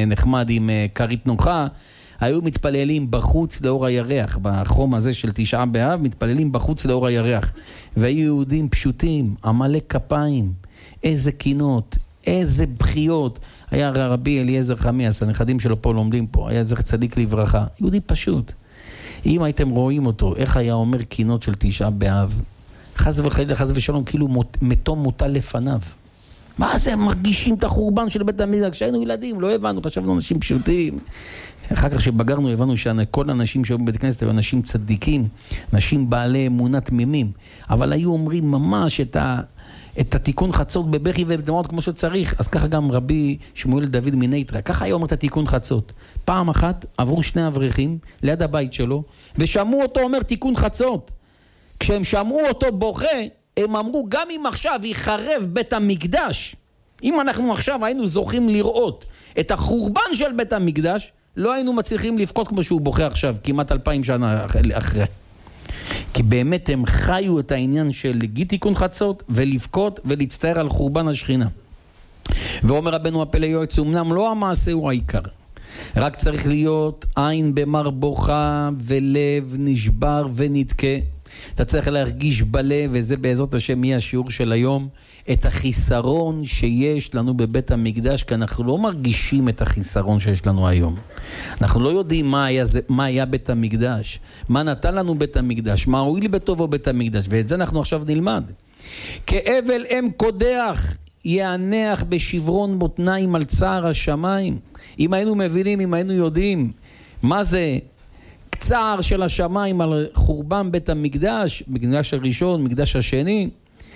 נחמד עם קרית נוחה, היו מתפללים בחוץ לאור הירח, בחום הזה של תשעה באב, מתפללים בחוץ לאור הירח. והיו יהודים פשוטים, עמלי כפיים, איזה קינות, איזה בחיות. היה רבי אליעזר חמיאס, הנכדים שלו פה לומדים פה, היה זכר צדיק לברכה, יהודי פשוט. אם הייתם רואים אותו, איך היה אומר קינות של תשעה באב, חס וחלילה, חס ושלום, כאילו מתום מוטל לפניו. מה זה, הם מרגישים את החורבן של בית המקדש? כשהיינו ילדים, לא הבנו, חשבנו אנשים פשוטים. אחר כך שבגרנו הבנו שכל האנשים שהיו בבית הכנסת היו אנשים צדיקים, אנשים בעלי אמונה תמימים, אבל היו אומרים ממש את התיקון חצות בבכי ובדמעות כמו שצריך. אז ככה גם רבי שמואל דוד מנייטרה, ככה היה אומר את התיקון חצות. פעם אחת עברו שני אברכים ליד הבית שלו, ושמעו אותו אומר תיקון חצות. כשהם שמעו אותו בוכה, הם אמרו, גם אם עכשיו יחרב בית המקדש, אם אנחנו עכשיו היינו זוכים לראות את החורבן של בית המקדש, לא היינו מצליחים לבכות כמו שהוא בוכה עכשיו, כמעט 2000 שנה אחרי. כי באמת הם חיו את העניין של תיקון חצות, ולבכות ולהצטער על חורבן השכינה. ואומר רבנו הפלא יועץ, אמנם לא המעשה הוא העיקר, רק צריך להיות עין במר בוכה ולב נשבר ונתקה. אתה צריך להרגיש בלב, וזה בעזרת השם יהיה השיעור של היום, את החיסרון שיש לנו בבית המקדש, כי אנחנו לא מרגישים את החיסרון שיש לנו היום. אנחנו לא יודעים מה היה בית המקדש, מה נתן לנו בית המקדש, מה הועיל בטובו בית המקדש, ואת זה אנחנו עכשיו נלמד. כאבל אם קודח יענח בשברון מותניים על צער השמיים. אם היינו מבינים, אם היינו יודעים מה זה צער של השמיים על חורבן בית המקדש, מקדש הראשון, מקדש השני,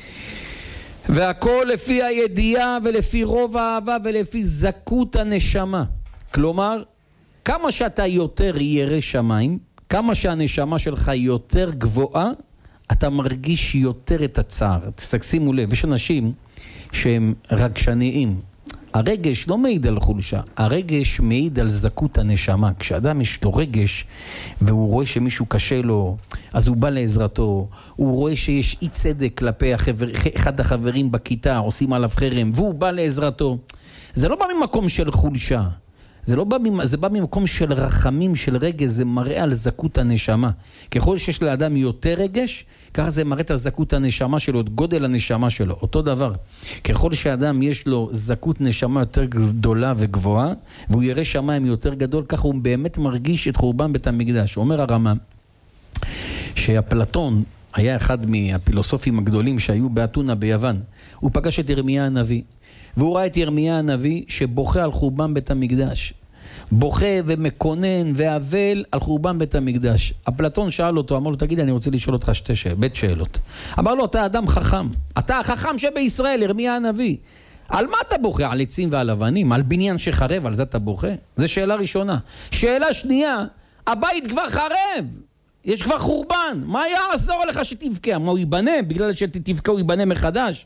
והכל לפי הידיעה ולפי רוב האהבה ולפי זכות הנשמה. כלומר, כמה שאתה יותר ירא שמיים, כמה שהנשמה שלך יותר גבוהה, אתה מרגיש יותר את הצער. תשימו לב, יש אנשים שהם רגשניים. הרגש לא מעיד על חולשה, הרגש מעיד על זכות הנשמה. כשאדם יש לו רגש והוא רואה שמישהו קשה לו, אז הוא בא לעזרתו, הוא רואה שיש אי צדק כלפי אחד החברים בכיתה, עושים עליו חרם, והוא בא לעזרתו. זה לא בא ממקום של חולשה, זה בא ממקום של רחמים, של רגש, זה מראה על זכות הנשמה. ככל שיש לאדם יותר רגש, ככה זה מראה את הזכות הנשמה שלו, את גודל הנשמה שלו. אותו דבר, ככל שאדם יש לו זכות נשמה יותר גדולה וגבוהה, והוא ירא שמיים יותר גדול, ככה הוא באמת מרגיש את חורבן בית המקדש. אומר הרמ"א, שאפלטון היה אחד מהפילוסופים הגדולים שהיו באתונה ביוון. הוא פגש את ירמיה הנביא, והוא ראה את ירמיה הנביא שבוכה על חורבן בית המקדש. בוכה ומקונן ואבל על חורבן בית המקדש. אפלטון שאל אותו, אמר לו, תגיד, אני רוצה לשאול אותך בית שאלות. אמר לו, אתה אדם חכם, אתה החכם שבישראל, ירמיה הנביא. על מה אתה בוכה? על עצים ועל אבנים? על בניין שחרב, על זה אתה בוכה? זו שאלה ראשונה. שאלה שנייה, הבית כבר חרב, יש כבר חורבן, מה יעזור לך שתבכה? מה הוא ייבנה? בגלל שתבכה הוא ייבנה מחדש?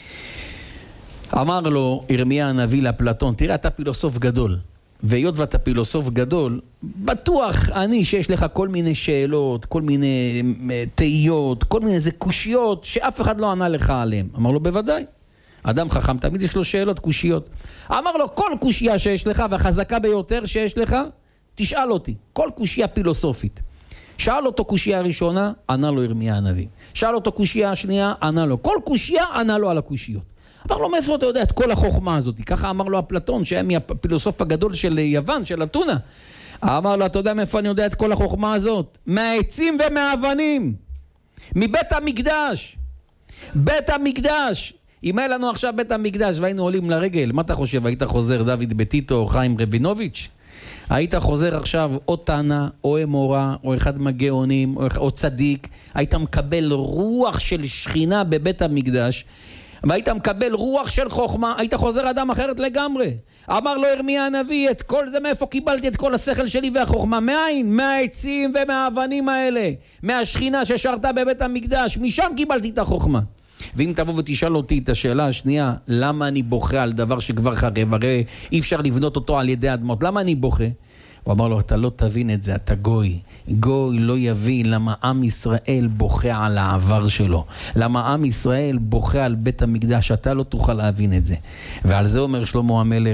אמר לו ירמיה הנביא לאפלטון, תראה, אתה פילוסוף גדול, והיות ואתה פילוסוף גדול, בטוח אני שיש לך כל מיני שאלות, כל מיני תהיות, כל מיני קושיות שאף אחד לא ענה לך עליהן. אמר לו, בוודאי, אדם חכם תמיד יש לו שאלות, קושיות. אמר לו, כל קושיה שיש לך והחזקה ביותר שיש לך, תשאל אותי, כל קושיה פילוסופית. שאל אותו קושיה הראשונה, ענה לו ירמיה הנביא. שאל אותו קושיה השנייה, ענה לו. כל קושיה ענה לו על הקושיות. אמר לו, מאיפה אתה יודע את כל החוכמה הזאת? ככה אמר לו אפלטון, שהיה מהפילוסוף הגדול של יוון, של אתונה. אמר לו, אתה יודע מאיפה אני יודע את כל החוכמה הזאת? מהעצים ומהאבנים, מבית המקדש. בית המקדש. אם היה לנו עכשיו בית המקדש והיינו עולים לרגל, מה אתה חושב? היית חוזר דוד בטיטו או חיים רבינוביץ'? היית חוזר עכשיו או תנא, או אמורה, או אחד מהגאונים, או צדיק, היית מקבל רוח של שכינה בבית המקדש, והיית מקבל רוח של חוכמה, היית חוזר אדם אחרת לגמרי. אמר לו ירמיה הנביא, את כל זה מאיפה קיבלתי את כל השכל שלי והחוכמה? מאין? מהעצים ומהאבנים האלה, מהשכינה ששרתה בבית המקדש, משם קיבלתי את החוכמה. ואם תבוא ותשאל אותי את השאלה השנייה, למה אני בוכה על דבר שכבר חרב? הרי אי אפשר לבנות אותו על ידי אדמות, למה אני בוכה? הוא אמר לו, אתה לא תבין את זה, אתה גוי. גוי לא יבין למה עם ישראל בוכה על העבר שלו. למה עם ישראל בוכה על בית המקדש, אתה לא תוכל להבין את זה. ועל זה אומר שלמה המלך,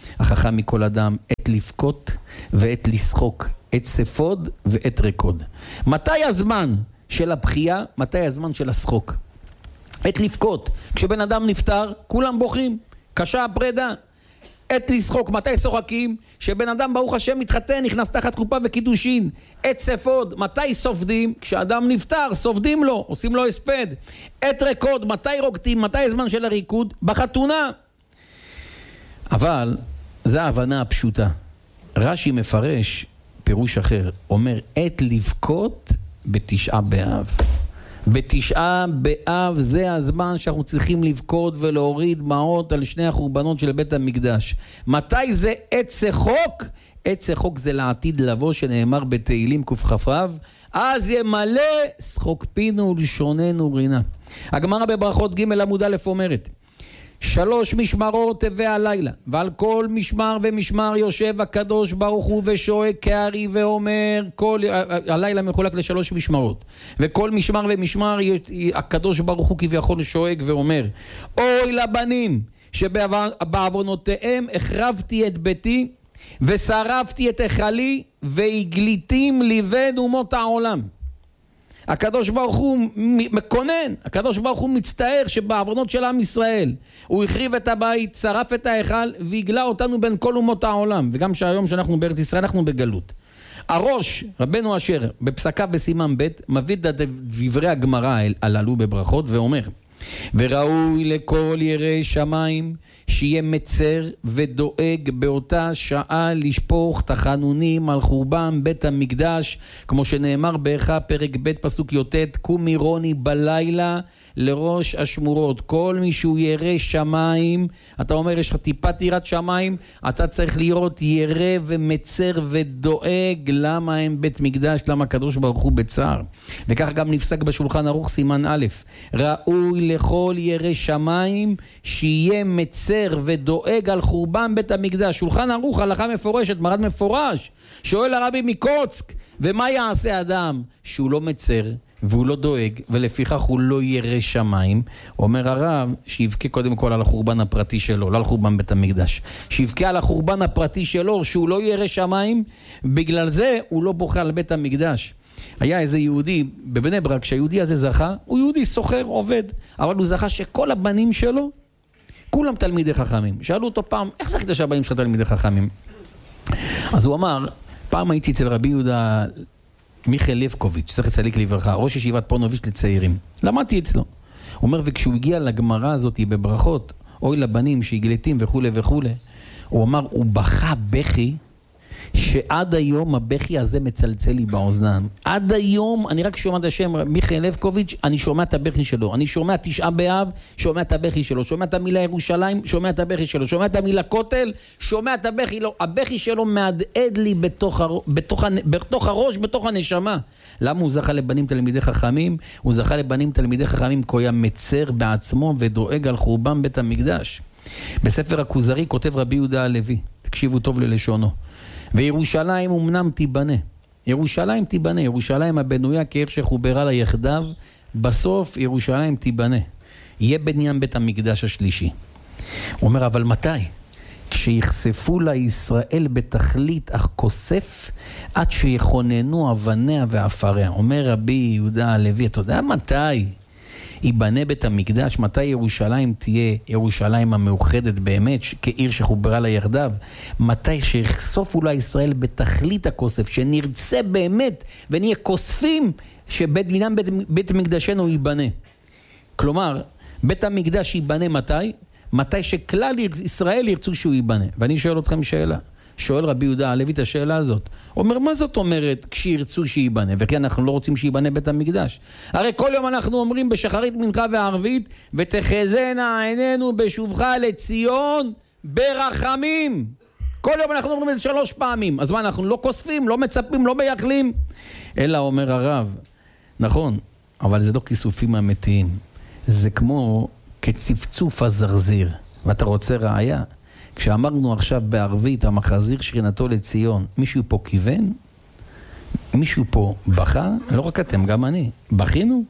החכם מכל אדם, עת לבכות ועת לשחוק, עת ספוד ועת רקוד. מתי הזמן של הבכייה? מתי הזמן של השחוק? עת לבכות, כשבן אדם נפטר, כולם בוכים, קשה הפרידה. עת לשחוק, מתי שוחקים? שבן אדם ברוך השם מתחתן, נכנס תחת חופה וקידושין. עת ספוד, מתי סופדים? כשאדם נפטר, סופדים לו, עושים לו הספד. עת רקוד, מתי רוקדים? מתי הזמן של הריקוד? בחתונה. אבל זו ההבנה הפשוטה. רש"י מפרש פירוש אחר, אומר עת לבכות בתשעה באב. בתשעה באב זה הזמן שאנחנו צריכים לבכות ולהוריד דמעות על שני החורבנות של בית המקדש. מתי זה עת שחוק? עת שחוק זה לעתיד לבוא, שנאמר בתהילים קכ"ו, אז ימלא שחוק פינו ולשוננו רינה. הגמרא בברכות ג' עמוד א' אומרת, 3 משמרות תבוא הלילה, ועל כל משמר ומשמר יושב הקדוש ברוך הוא ושואג כארי ואומר, הלילה מחולק ל3 משמרות, וכל משמר ומשמר הקדוש ברוך הוא כביכול שואג ואומר, אוי לבנים שבעוונותיהם החרבתי את ביתי ושרפתי את היכלי והגליתים לבין אומות העולם. הקדוש ברוך הוא מקונן, הקדוש ברוך הוא מצטער שבעוונות של עם ישראל הוא החריב את הבית, שרף את ההיכל והגלה אותנו בין כל אומות העולם. וגם שהיום שאנחנו בארץ ישראל אנחנו בגלות. הראש, רבנו אשר, בפסקה בסימן ב' מביא את דברי הגמרא הללו בברכות ואומר, וראוי לכל ירא שמיים שיהיה מצר ודואג באותה שעה לשפוך תחנונים על חורבן בית המקדש, כמו שנאמר באיכה פרק ב' פסוק י"ט, קום עירוני בלילה לראש השמורות. כל מי שהוא ירא שמיים, אתה אומר יש לך טיפת יראת שמיים, אתה צריך להיות ירא ומצר ודואג. למה הם בית מקדש? למה הקדוש ברוך הוא בצער? וכך גם נפסק בשולחן ערוך סימן א', ראוי לכל ירא שמיים שיהיה מצר ודואג על חורבן בית המקדש. שולחן ערוך, הלכה מפורשת, מרד מפורש. שואל הרבי מקוצק, ומה יעשה אדם שהוא לא מצר והוא לא דואג ולפיכך הוא לא ירא שמיים? אומר הרב שיבכה קודם כל על החורבן הפרטי שלו, לא על חורבן בית המקדש. שיבכה על החורבן הפרטי שלו שהוא לא ירא שמיים, בגלל זה הוא לא בוכה על בית המקדש. היה איזה יהודי בבני ברק, שהיהודי הזה זכה, הוא יהודי סוחר, עובד, אבל הוא זכה שכל הבנים שלו כולם תלמידי חכמים. שאלו אותו פעם, איך זכית שהבנים שלך תלמידי חכמים? אז הוא אמר, פעם הייתי אצל רבי יהודה מיכאל לבקוביץ', צריך לצליק לברכה, ראש ישיבת פונוביץ' לצעירים. למדתי אצלו. הוא אומר, וכשהוא הגיע לגמרא הזאת בברכות, אוי לבנים שהגלתים וכו' וכו', הוא אמר, הוא בכה בכי, שעד היום הבכי הזה מצלצל לי באוזנן. עד היום, אני רק שומע את השם מיכאל לבקוביץ', אני שומע את הבכי שלו. אני שומע תשעה באב, שומע את הבכי שלו. שומע את המילה ירושלים, שומע את הבכי שלו. שומע את המילה כותל, שומע את הבכי שלו. הבכי שלו מהדהד לי בתוך הראש, בתוך הנשמה. למה הוא זכה לבנים תלמידי חכמים? הוא זכה לבנים תלמידי חכמים כי הוא היה מצר בעצמו ודואג על חורבן בית המקדש. בספר הכוזרי כותב רבי יהודה הלוי, תקשיבו טוב ללשונו, וירושלים אמנם תיבנה, ירושלים תיבנה, ירושלים הבנויה כעיר שחוברה לה יחדיו, בסוף ירושלים תיבנה, יהיה בניין בית המקדש השלישי. הוא אומר, אבל מתי? כשיחשפו לה ישראל בתכלית אך כוסף, עד שיכוננו אבניה ואפריה. אומר רבי יהודה הלוי, אתה יודע מתי ייבנה בית המקדש? מתי ירושלים תהיה ירושלים המאוחדת באמת, כעיר שחוברה לה יחדיו? מתי שיחשופו לה ישראל בתכלית הכוסף, שנרצה באמת ונהיה כוספים שבית בית מקדשנו ייבנה. כלומר, בית המקדש ייבנה מתי? מתי שכלל ישראל ירצו שהוא ייבנה. ואני שואל אתכם שאלה. שואל רבי יהודה הלוי את השאלה הזאת. אומר, מה זאת אומרת כשירצו שייבנה? וכי אנחנו לא רוצים שייבנה בית המקדש. הרי כל יום אנחנו אומרים בשחרית מנחה וערבית, ותחזינה עינינו בשובך לציון ברחמים. כל יום אנחנו אומרים את זה 3 פעמים. אז מה, אנחנו לא כוספים, לא מצפים, לא מייחלים? אלא אומר הרב, נכון, אבל זה לא כיסופים אמיתיים. זה כמו כצפצוף הזרזיר. ואתה רוצה ראיה? כשאמרנו עכשיו בערבית, המחזיר שכינתו לציון, מישהו פה כיוון? מישהו פה בכה? לא רק אתם, גם אני. בכינו?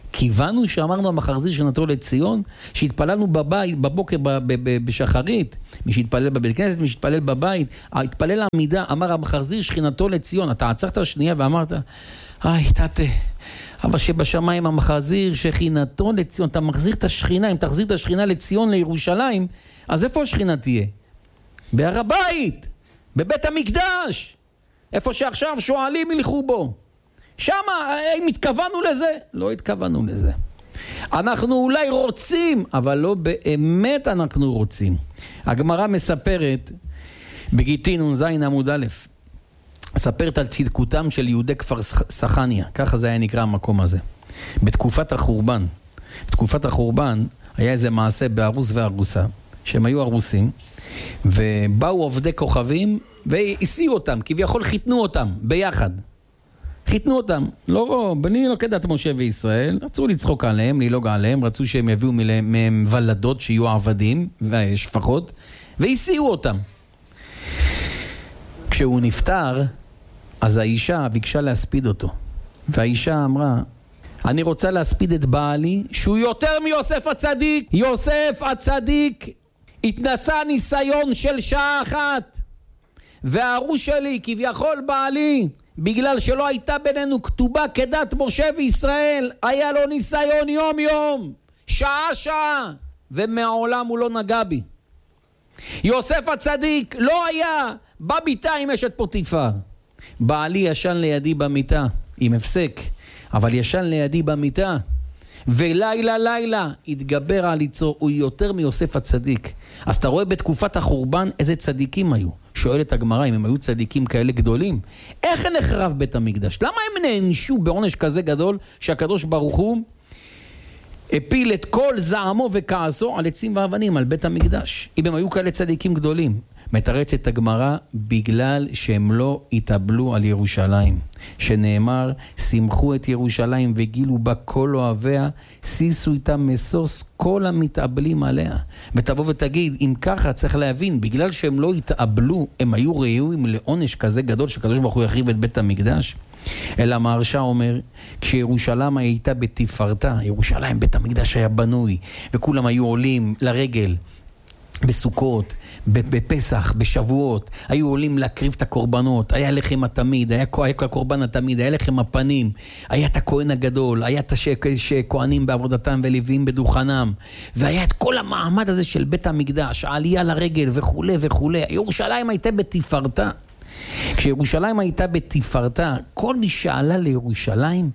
כיוונו שאמרנו המחזיר שנתו לציון, שהתפללנו בבית, בבוקר בשחרית, מי שהתפלל בבית כנסת, מי שהתפלל בבית, התפלל העמידה, אמר המחזיר שכינתו לציון. אתה עצרת השנייה ואמרת, תתה, אבא שבשמיים המחזיר שכינתו לציון, אתה מחזיר את השכינה, אם תחזיר את השכינה לציון, לירושלים, אז איפה השכינה תהיה? בהר הבית, בבית המקדש, איפה שעכשיו שואלים ילכו בו. שמה, האם התכוונו לזה? לא התכוונו לזה. אנחנו אולי רוצים, אבל לא באמת אנחנו רוצים. הגמרא מספרת, בגיטין נ"ז עמוד א', מספרת על צדקותם של יהודי כפר סחניה, ככה זה היה נקרא המקום הזה. בתקופת החורבן, היה איזה מעשה בארוס וארוסה, שהם היו ארוסים, ובאו עובדי כוכבים, והסיעו אותם, כביכול חיתנו אותם ביחד. חיתנו אותם, בני לא כדת משה וישראל, רצו לצחוק עליהם, ללעוג עליהם, רצו שהם יביאו מהם ולדות שיהיו עבדים ושפחות, והסיעו אותם. כשהוא נפטר, אז האישה ביקשה להספיד אותו. והאישה אמרה, אני רוצה להספיד את בעלי, שהוא יותר מיוסף הצדיק. יוסף הצדיק התנסה ניסיון של שעה אחת. והארוס שלי, כביכול בעלי, בגלל שלא הייתה בינינו כתובה כדת משה וישראל, היה לו ניסיון יום יום, שעה, ומעולם הוא לא נגע בי. יוסף הצדיק לא היה בביתה עם אשת פוטיפר. בעלי ישן לידי במיטה, עם הפסק, אבל ישן לידי במיטה, ולילה התגבר על יצרו, הוא יותר מיוסף הצדיק. אז אתה רואה בתקופת החורבן איזה צדיקים היו. שואלת הגמרא, אם הם היו צדיקים כאלה גדולים, איך נחרב בית המקדש? למה הם נענשו בעונש כזה גדול, שהקדוש ברוך הוא הפיל את כל זעמו וכעסו על עצים ואבנים, על בית המקדש? אם הם היו כאלה צדיקים גדולים. מתרצת הגמרא, בגלל שהם לא התאבלו על ירושלים, שנאמר, שמחו את ירושלים וגילו בה כל אוהביה, סיסו איתם מסוס כל המתאבלים עליה. ותבוא ותגיד, אם ככה צריך להבין, בגלל שהם לא התאבלו, הם היו ראויים לעונש כזה גדול, שהקדוש ברוך הוא יחריב את בית המקדש. אלא המהרש"א אומר, כשירושלים הייתה בתפארתה, ירושלים בית המקדש היה בנוי, וכולם היו עולים לרגל, בסוכות, בפסח, בשבועות, היו עולים להקריב את הקורבנות, היה לחם התמיד, היה קורבן התמיד, היה לחם הפנים, היה את הכהן הגדול, היה את שכהנים בעבודתם ולוויים בדוכנם, והיה את כל המעמד הזה של בית המקדש, העלייה לרגל וכו' וכו'. ירושלים הייתה בתפארתה. כשירושלים הייתה בתפארתה, כל מי שעלה לירושלים,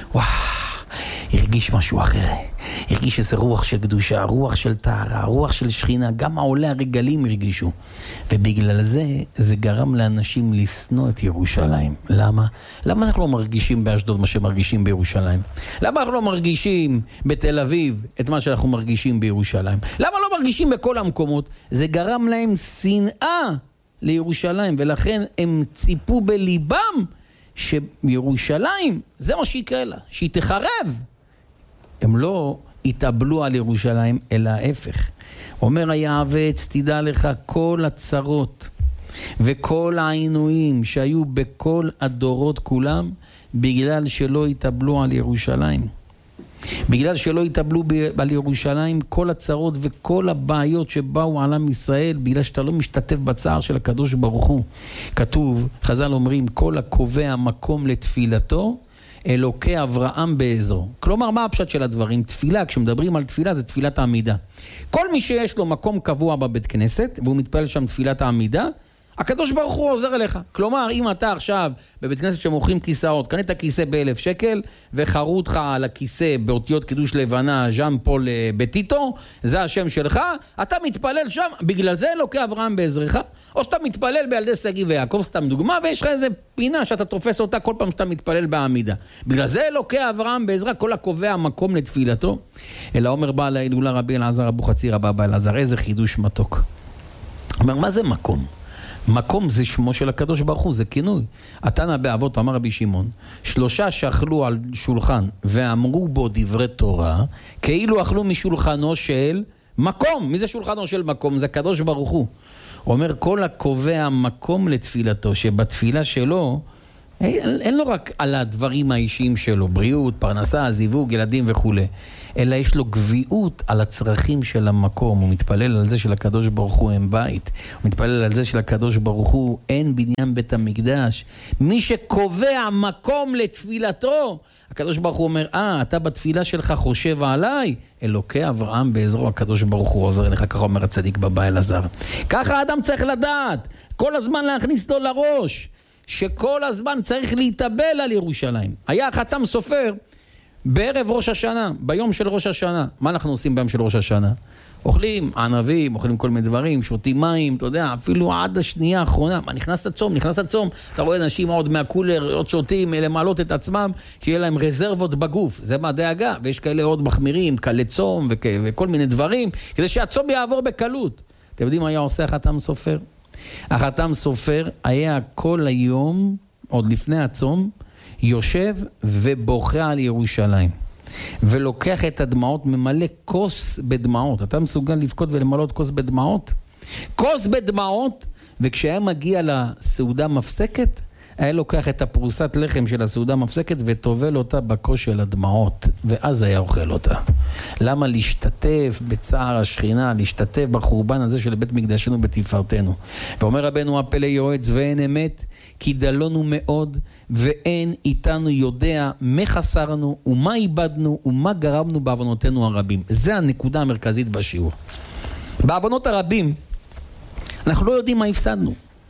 הרגיש משהו אחר. הרגיש איזה רוח של קדושה, רוח של טהרה, רוח של שכינה, גם העולי הרגלים הרגישו. ובגלל זה גרם לאנשים לשנוא את ירושלים. למה? למה אנחנו לא מרגישים באשדוד מה שמרגישים בירושלים? למה אנחנו לא מרגישים בתל אביב את מה שאנחנו מרגישים בירושלים? למה לא מרגישים בכל המקומות? זה גרם להם שנאה לירושלים, ולכן הם ציפו בליבם שירושלים, זה מה שיקרה לה, שהיא תחרב. הם לא התאבלו על ירושלים, אלא ההפך. אומר היעבץ, תדע לך, כל הצרות וכל העינויים שהיו בכל הדורות כולם, בגלל שלא התאבלו על ירושלים. בגלל שלא התאבלו על ירושלים, כל הצרות וכל הבעיות שבאו על עם ישראל, בגלל שאתה לא משתתף בצער של הקדוש ברוך הוא. כתוב, חז"ל אומרים, כל הקובע מקום לתפילתו, אלוקי אברהם בעזרו. כלומר, מה הפשט של הדברים? תפילה, כשמדברים על תפילה, זה תפילת העמידה. כל מי שיש לו מקום קבוע בבית כנסת, והוא מתפלל שם תפילת העמידה, הקדוש ברוך הוא עוזר אליך. כלומר, אם אתה עכשיו בבית כנסת שמוכרים כיסאות, קנית כיסא ב1,000 שקל, וחרוט לך על הכיסא באותיות קידוש לבנה, ז'אן פול בטיטו, זה השם שלך, אתה מתפלל שם, בגלל זה אלוקי אברהם בעזרך, או שאתה מתפלל בילדי שגיא ויעקב, סתם דוגמה, ויש לך איזה פינה שאתה תופס אותה כל פעם שאתה מתפלל בעמידה. בגלל זה אלוקי אברהם בעזרה, כל הקובע מקום לתפילתו. אלא אומר בעל ההילולה רבי אלעזר אבוחצירא רבא אלעזר, איזה חידוש מתוק. אומר, מה זה מקום? מקום זה שמו של הקדוש ברוך הוא, זה כינוי. התנא באבות, אמר רבי שמעון, 3 שאכלו על שולחן ואמרו בו דברי תורה, כאילו אכלו משולחנו של מקום. מי זה שולחנו של מקום? זה הקדוש ברוך הוא. הוא אומר, כל הקובע מקום לתפילתו, שבתפילה שלו אין לו רק על הדברים האישיים שלו, בריאות, פרנסה, זיווג, ילדים וכו', אלא יש לו גביעות על הצרכים של המקום. הוא מתפלל על זה שלקדוש ברוך הוא אין בית, הוא מתפלל על זה שלקדוש ברוך הוא אין בניין בית המקדש. מי שקובע מקום לתפילתו, הקדוש ברוך הוא אומר, אתה בתפילה שלך חושב עליי, אלוקי אברהם בעזרו הקדוש ברוך הוא עוזר לך, ככה אומר הצדיק בבא אלעזר. ככה האדם צריך לדעת, כל הזמן להכניס לו לראש, שכל הזמן צריך להתאבל על ירושלים. היה חתם סופר בערב ראש השנה, ביום של ראש השנה. מה אנחנו עושים ביום של ראש השנה? אוכלים ענבים, אוכלים כל מיני דברים, שותים מים, אתה יודע, אפילו עד השנייה האחרונה. מה, נכנס לצום, אתה רואה אנשים עוד מהקולר, עוד שותים, למעלות את עצמם, שיהיה להם רזרבות בגוף. זה מה דאגה, ויש כאלה עוד מחמירים, קלי צום וכל מיני דברים, כדי שהצום יעבור בקלות. אתם יודעים מה היה עושה החתם סופר? החתם סופר היה כל היום, עוד לפני הצום, יושב ובוכה על ירושלים. ולוקח את הדמעות, ממלא כוס בדמעות. אתה מסוגל לבכות ולמלא כוס בדמעות? כוס בדמעות, וכשהיה מגיע לסעודה מפסקת, היה לוקח את הפרוסת לחם של הסעודה מפסקת וטובל אותה בכוס של הדמעות, ואז היה אוכל אותה. למה? להשתתף בצער השכינה, להשתתף בחורבן הזה של בית מקדשנו בתפארתנו. ואומר רבנו הפלא יועץ, ואין אמת, כי דלונו מאוד, ואין איתנו יודע מה חסרנו ומה איבדנו ומה גרמנו בעוונותינו הרבים. זה הנקודה המרכזית בשיעור. בעוונות הרבים אנחנו לא יודעים מה הפסדנו.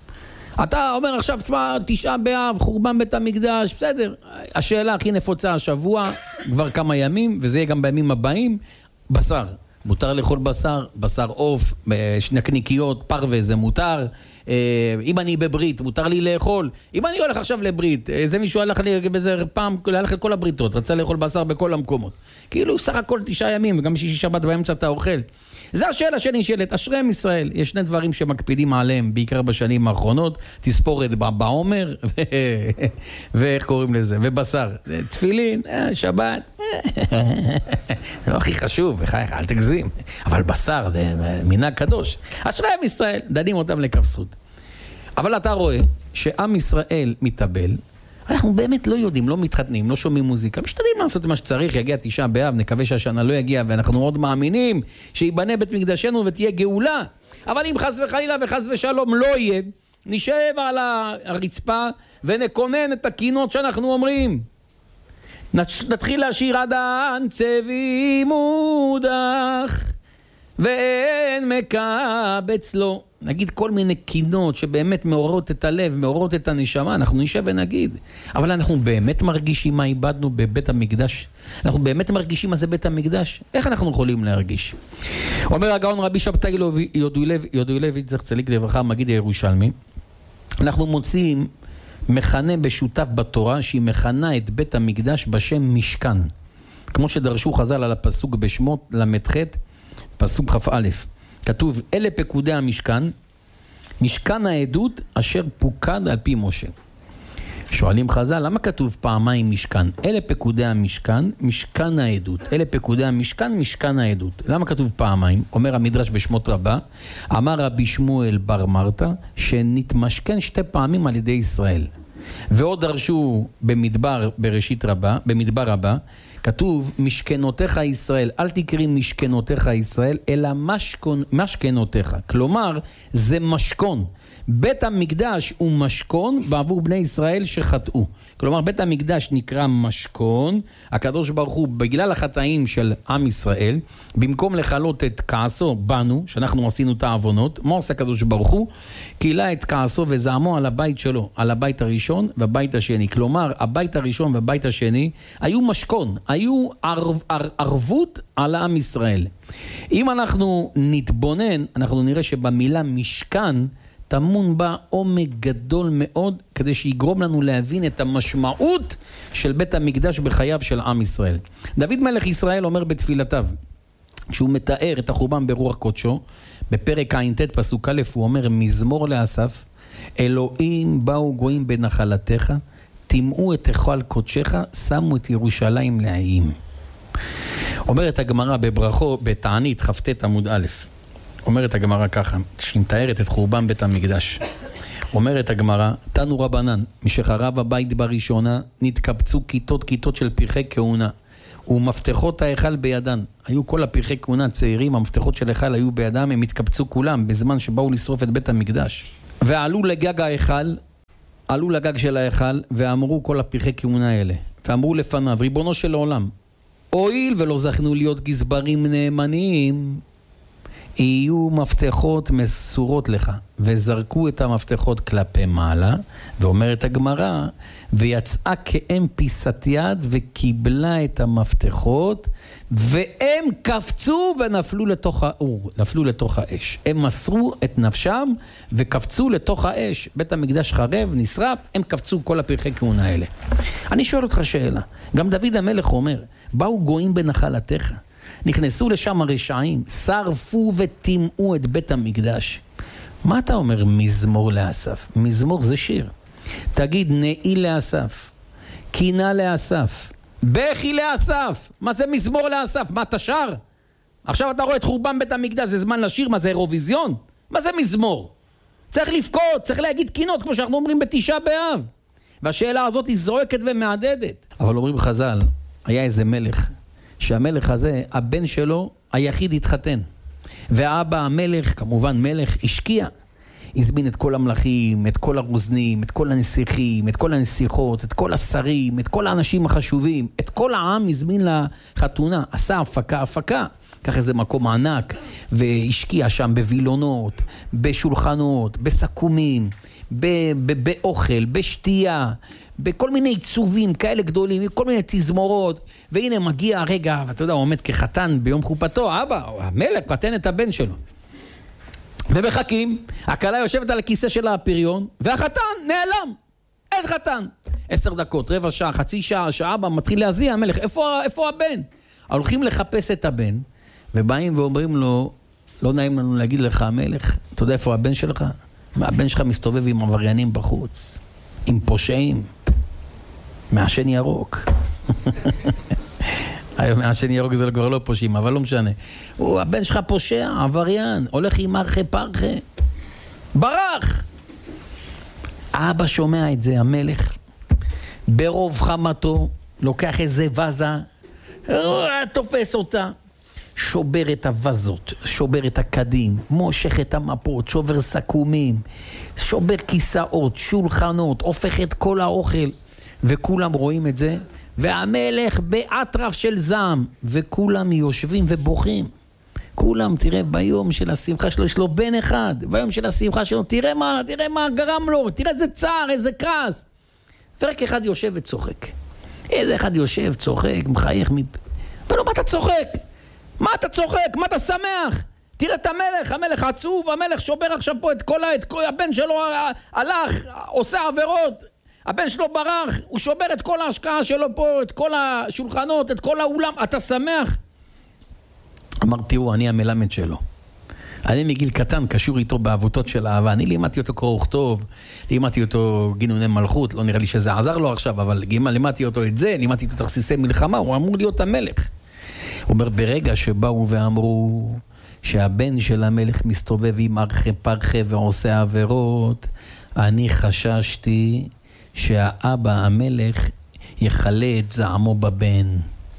אתה אומר עכשיו, שמה, 9 באב, חורבן בית המקדש, בסדר. השאלה הכי נפוצה השבוע, כבר כמה ימים, וזה יהיה גם בימים הבאים, בשר. מותר לאכול בשר, בשר עוף, נקניקיות, פרווה, זה מותר. אם אני בברית, מותר לי לאכול. אם אני הולך עכשיו לברית, זה מישהו הלך לי בזה פעם, הלך לכל הבריתות, רצה לאכול בשר בכל המקומות. כאילו סך הכל 9 ימים, וגם שישי שבת באמצע אתה אוכל. זה השאלה שנשאלת, אשריהם ישראל. יש 2 דברים שמקפידים עליהם, בעיקר בשנים האחרונות, תספורת בעומר, ואיך קוראים לזה, ובשר. תפילין, שבת, זה לא הכי חשוב, בחייך, אל תגזים. אבל בשר, זה מנהג קדוש. אשריהם ישראל, דנים אותם לכבסות. אבל אתה רואה שעם ישראל מתאבל, אנחנו באמת לא יודעים, לא מתחתנים, לא שומעים מוזיקה, משתדלים לעשות מה שצריך, יגיע 9 באב, נקווה שהשנה לא יגיע, ואנחנו עוד מאמינים שיבנה בית מקדשנו ותהיה גאולה. אבל אם חס וחלילה וחס ושלום לא יהיה, נשב על הרצפה ונקונן את הקינות שאנחנו אומרים. נתחיל לשיר עדן צבי מודח ואין מקבץ לו. נגיד כל מיני קינות שבאמת מעוררות את הלב, מעוררות את הנשמה, אנחנו נשב ונגיד. אבל אנחנו באמת מרגישים מה איבדנו בבית המקדש? אנחנו באמת מרגישים מה זה בית המקדש? איך אנחנו יכולים להרגיש? אומר הגאון רבי שבתאי יודוילביץ' זכר צדיק לברכה, מגיד הירושלמי, אנחנו מוצאים מכנה משותף בתורה שהיא מכנה את בית המקדש בשם משכן. כמו שדרשו חז"ל על הפסוק בשמות למ"ח, פסוק כ"א. כתוב, אלה פקודי המשכן, משכן העדות אשר פוקד על פי משה. שואלים חז"ל, למה כתוב פעמיים משכן? אלה פקודי המשכן, משכן העדות. אלה פקודי המשכן, משכן העדות. למה כתוב פעמיים? אומר המדרש בשמות רבה, אמר רבי שמואל בר מרתא, שנתמשכן 2 פעמים על ידי ישראל. ועוד דרשו במדבר בראשית רבה, במדבר רבה, כתוב, משכנותיך ישראל, אל תקריא משכנותיך ישראל, אלא משכנותיך. כלומר, זה משכון. בית המקדש הוא משכון בעבור בני ישראל שחטאו. כלומר, בית המקדש נקרא משכון. הקדוש ברוך הוא, בגלל החטאים של עם ישראל, במקום לחלות את כעסו בנו, שאנחנו עשינו את העוונות, מה עושה הקדוש ברוך הוא? קילה את כעסו וזעמו על הבית שלו, על הבית הראשון והבית השני. כלומר, הבית הראשון והבית השני היו משכון, היו ערבות על עם ישראל. אם אנחנו נתבונן, אנחנו נראה שבמילה משכן, תמון בה עומק גדול מאוד, כדי שיגרום לנו להבין את המשמעות של בית המקדש בחייו של עם ישראל. דוד מלך ישראל אומר בתפילתיו, כשהוא מתאר את החורבן ברוח קודשו, בפרק ע"ט פסוק א', הוא אומר, מזמור לאסף, אלוהים באו גויים בנחלתך, טימאו את היכל קודשך, שמו את ירושלים לעיים. אומרת הגמרא בברכו, בתענית כ"ט עמוד א', אומרת הגמרא ככה, שהיא מתארת את חורבן בית המקדש. אומרת הגמרא, תנו רבנן, משחרב הבית בראשונה, נתקבצו כיתות של פרחי כהונה, ומפתחות ההיכל בידן. היו כל הפרחי כהונה צעירים, המפתחות של ההיכל היו בידם, הם התקבצו כולם, בזמן שבאו לשרוף את בית המקדש. ועלו לגג ההיכל, עלו לגג של ההיכל, ואמרו כל הפרחי כהונה האלה, ואמרו לפניו, ריבונו של העולם, הואיל ולא זכנו להיות גזברים נאמנים, יהיו מפתחות מסורות לך, וזרקו את המפתחות כלפי מעלה, ואומרת הגמרא, ויצאה כאם פיסת יד, וקיבלה את המפתחות, והם קפצו ונפלו לתוך האור, נפלו לתוך האש. הם מסרו את נפשם, וקפצו לתוך האש. בית המקדש חרב, נשרף, הם קפצו כל הפרחי כהונה האלה. אני שואל אותך שאלה, גם דוד המלך אומר, באו גויים בנחלתך, נכנסו לשם הרשעים, שרפו וטימאו את בית המקדש. מה אתה אומר מזמור לאסף? מזמור זה שיר. תגיד נעיל לאסף, קינה לאסף, בכי לאסף. מה זה מזמור לאסף? מה אתה שר? עכשיו אתה רואה את חורבן בית המקדש, זה זמן לשיר? מה זה אירוויזיון? מה זה מזמור? צריך לבכות, צריך להגיד קינות כמו שאנחנו אומרים בתשעה באב. והשאלה הזאת היא זועקת ומעדדת. אבל אומרים חז"ל, היה איזה מלך, שהמלך הזה, הבן שלו היחיד התחתן. והאבא המלך, כמובן מלך, השקיע. הזמין את כל המלכים, את כל הרוזנים, את כל הנסיכים, את כל הנסיכות, את כל השרים, את כל האנשים החשובים, את כל העם הזמין לחתונה, עשה הפקה. כך איזה מקום ענק, והשקיע שם בווילונות, בשולחנות, בסכומים, באוכל, בשתייה, בכל מיני עיצובים כאלה גדולים, כל מיני תזמורות, והנה מגיע הרגע, ואתה יודע, הוא עומד כחתן ביום חופתו, אבא, המלך פתן את הבן שלו. ומחכים, הכלה יושבת על הכיסא של הפריון, והחתן נעלם. אין חתן. 10 דקות, רבע שעה, חצי שעה, שהאבא מתחיל להזיע, המלך, איפה הבן? הולכים לחפש את הבן, ובאים ואומרים לו, לא נעים לנו להגיד לך המלך, אתה יודע איפה הבן שלך? הבן שלך מסתובב עם עבריינים בחוץ, עם פושעים, מעשן ירוק. מעשן ירוק זה כבר לא פושעים, אבל לא משנה. הבן שלך פושע, עבריין, הולך עם ארחה פרחה, ברח. האבא שומע את זה, המלך, ברוב חמתו, לוקח איזה וזה, תופס אותה, שובר את הווזות, שובר את הקדים, מושך את המפות, שובר סכומים, שובר כיסאות, שולחנות, הופך את כל האוכל, וכולם רואים את זה, והמלך באטרף של זעם, וכולם יושבים ובוכים. כולם, תראה, ביום של השמחה שלו, יש לו בן אחד, ביום של השמחה שלו, תראה מה גרם לו, תראה איזה צער, איזה כעס. ורק אחד יושב וצוחק. איזה אחד יושב, צוחק, מחייך, ולא, מה אתה צוחק? מה אתה צוחק? מה אתה שמח? תראה את המלך עצוב, המלך שובר עכשיו פה את כל הבן שלו הלך, עושה עבירות, הבן שלו ברח, הוא שובר את כל ההשקעה שלו פה, את כל השולחנות, את כל האולם, אתה שמח? אמר, תראו, אני המלמד שלו. אני מגיל קטן קשור איתו בעבותות של אהבה, אני לימדתי אותו קרוא וכתוב, לימדתי אותו גינוני מלכות, לא נראה לי שזה עזר לו עכשיו, אבל לימדתי אותו את זה, לימדתי אותו תכסיסי מלחמה, הוא אמור להיות המלך. הוא אומר, ברגע שבאו ואמרו שהבן של המלך מסתובב עם ארחה פרחה ועושה עבירות, אני חששתי שהאבא המלך יחלה את זעמו בבן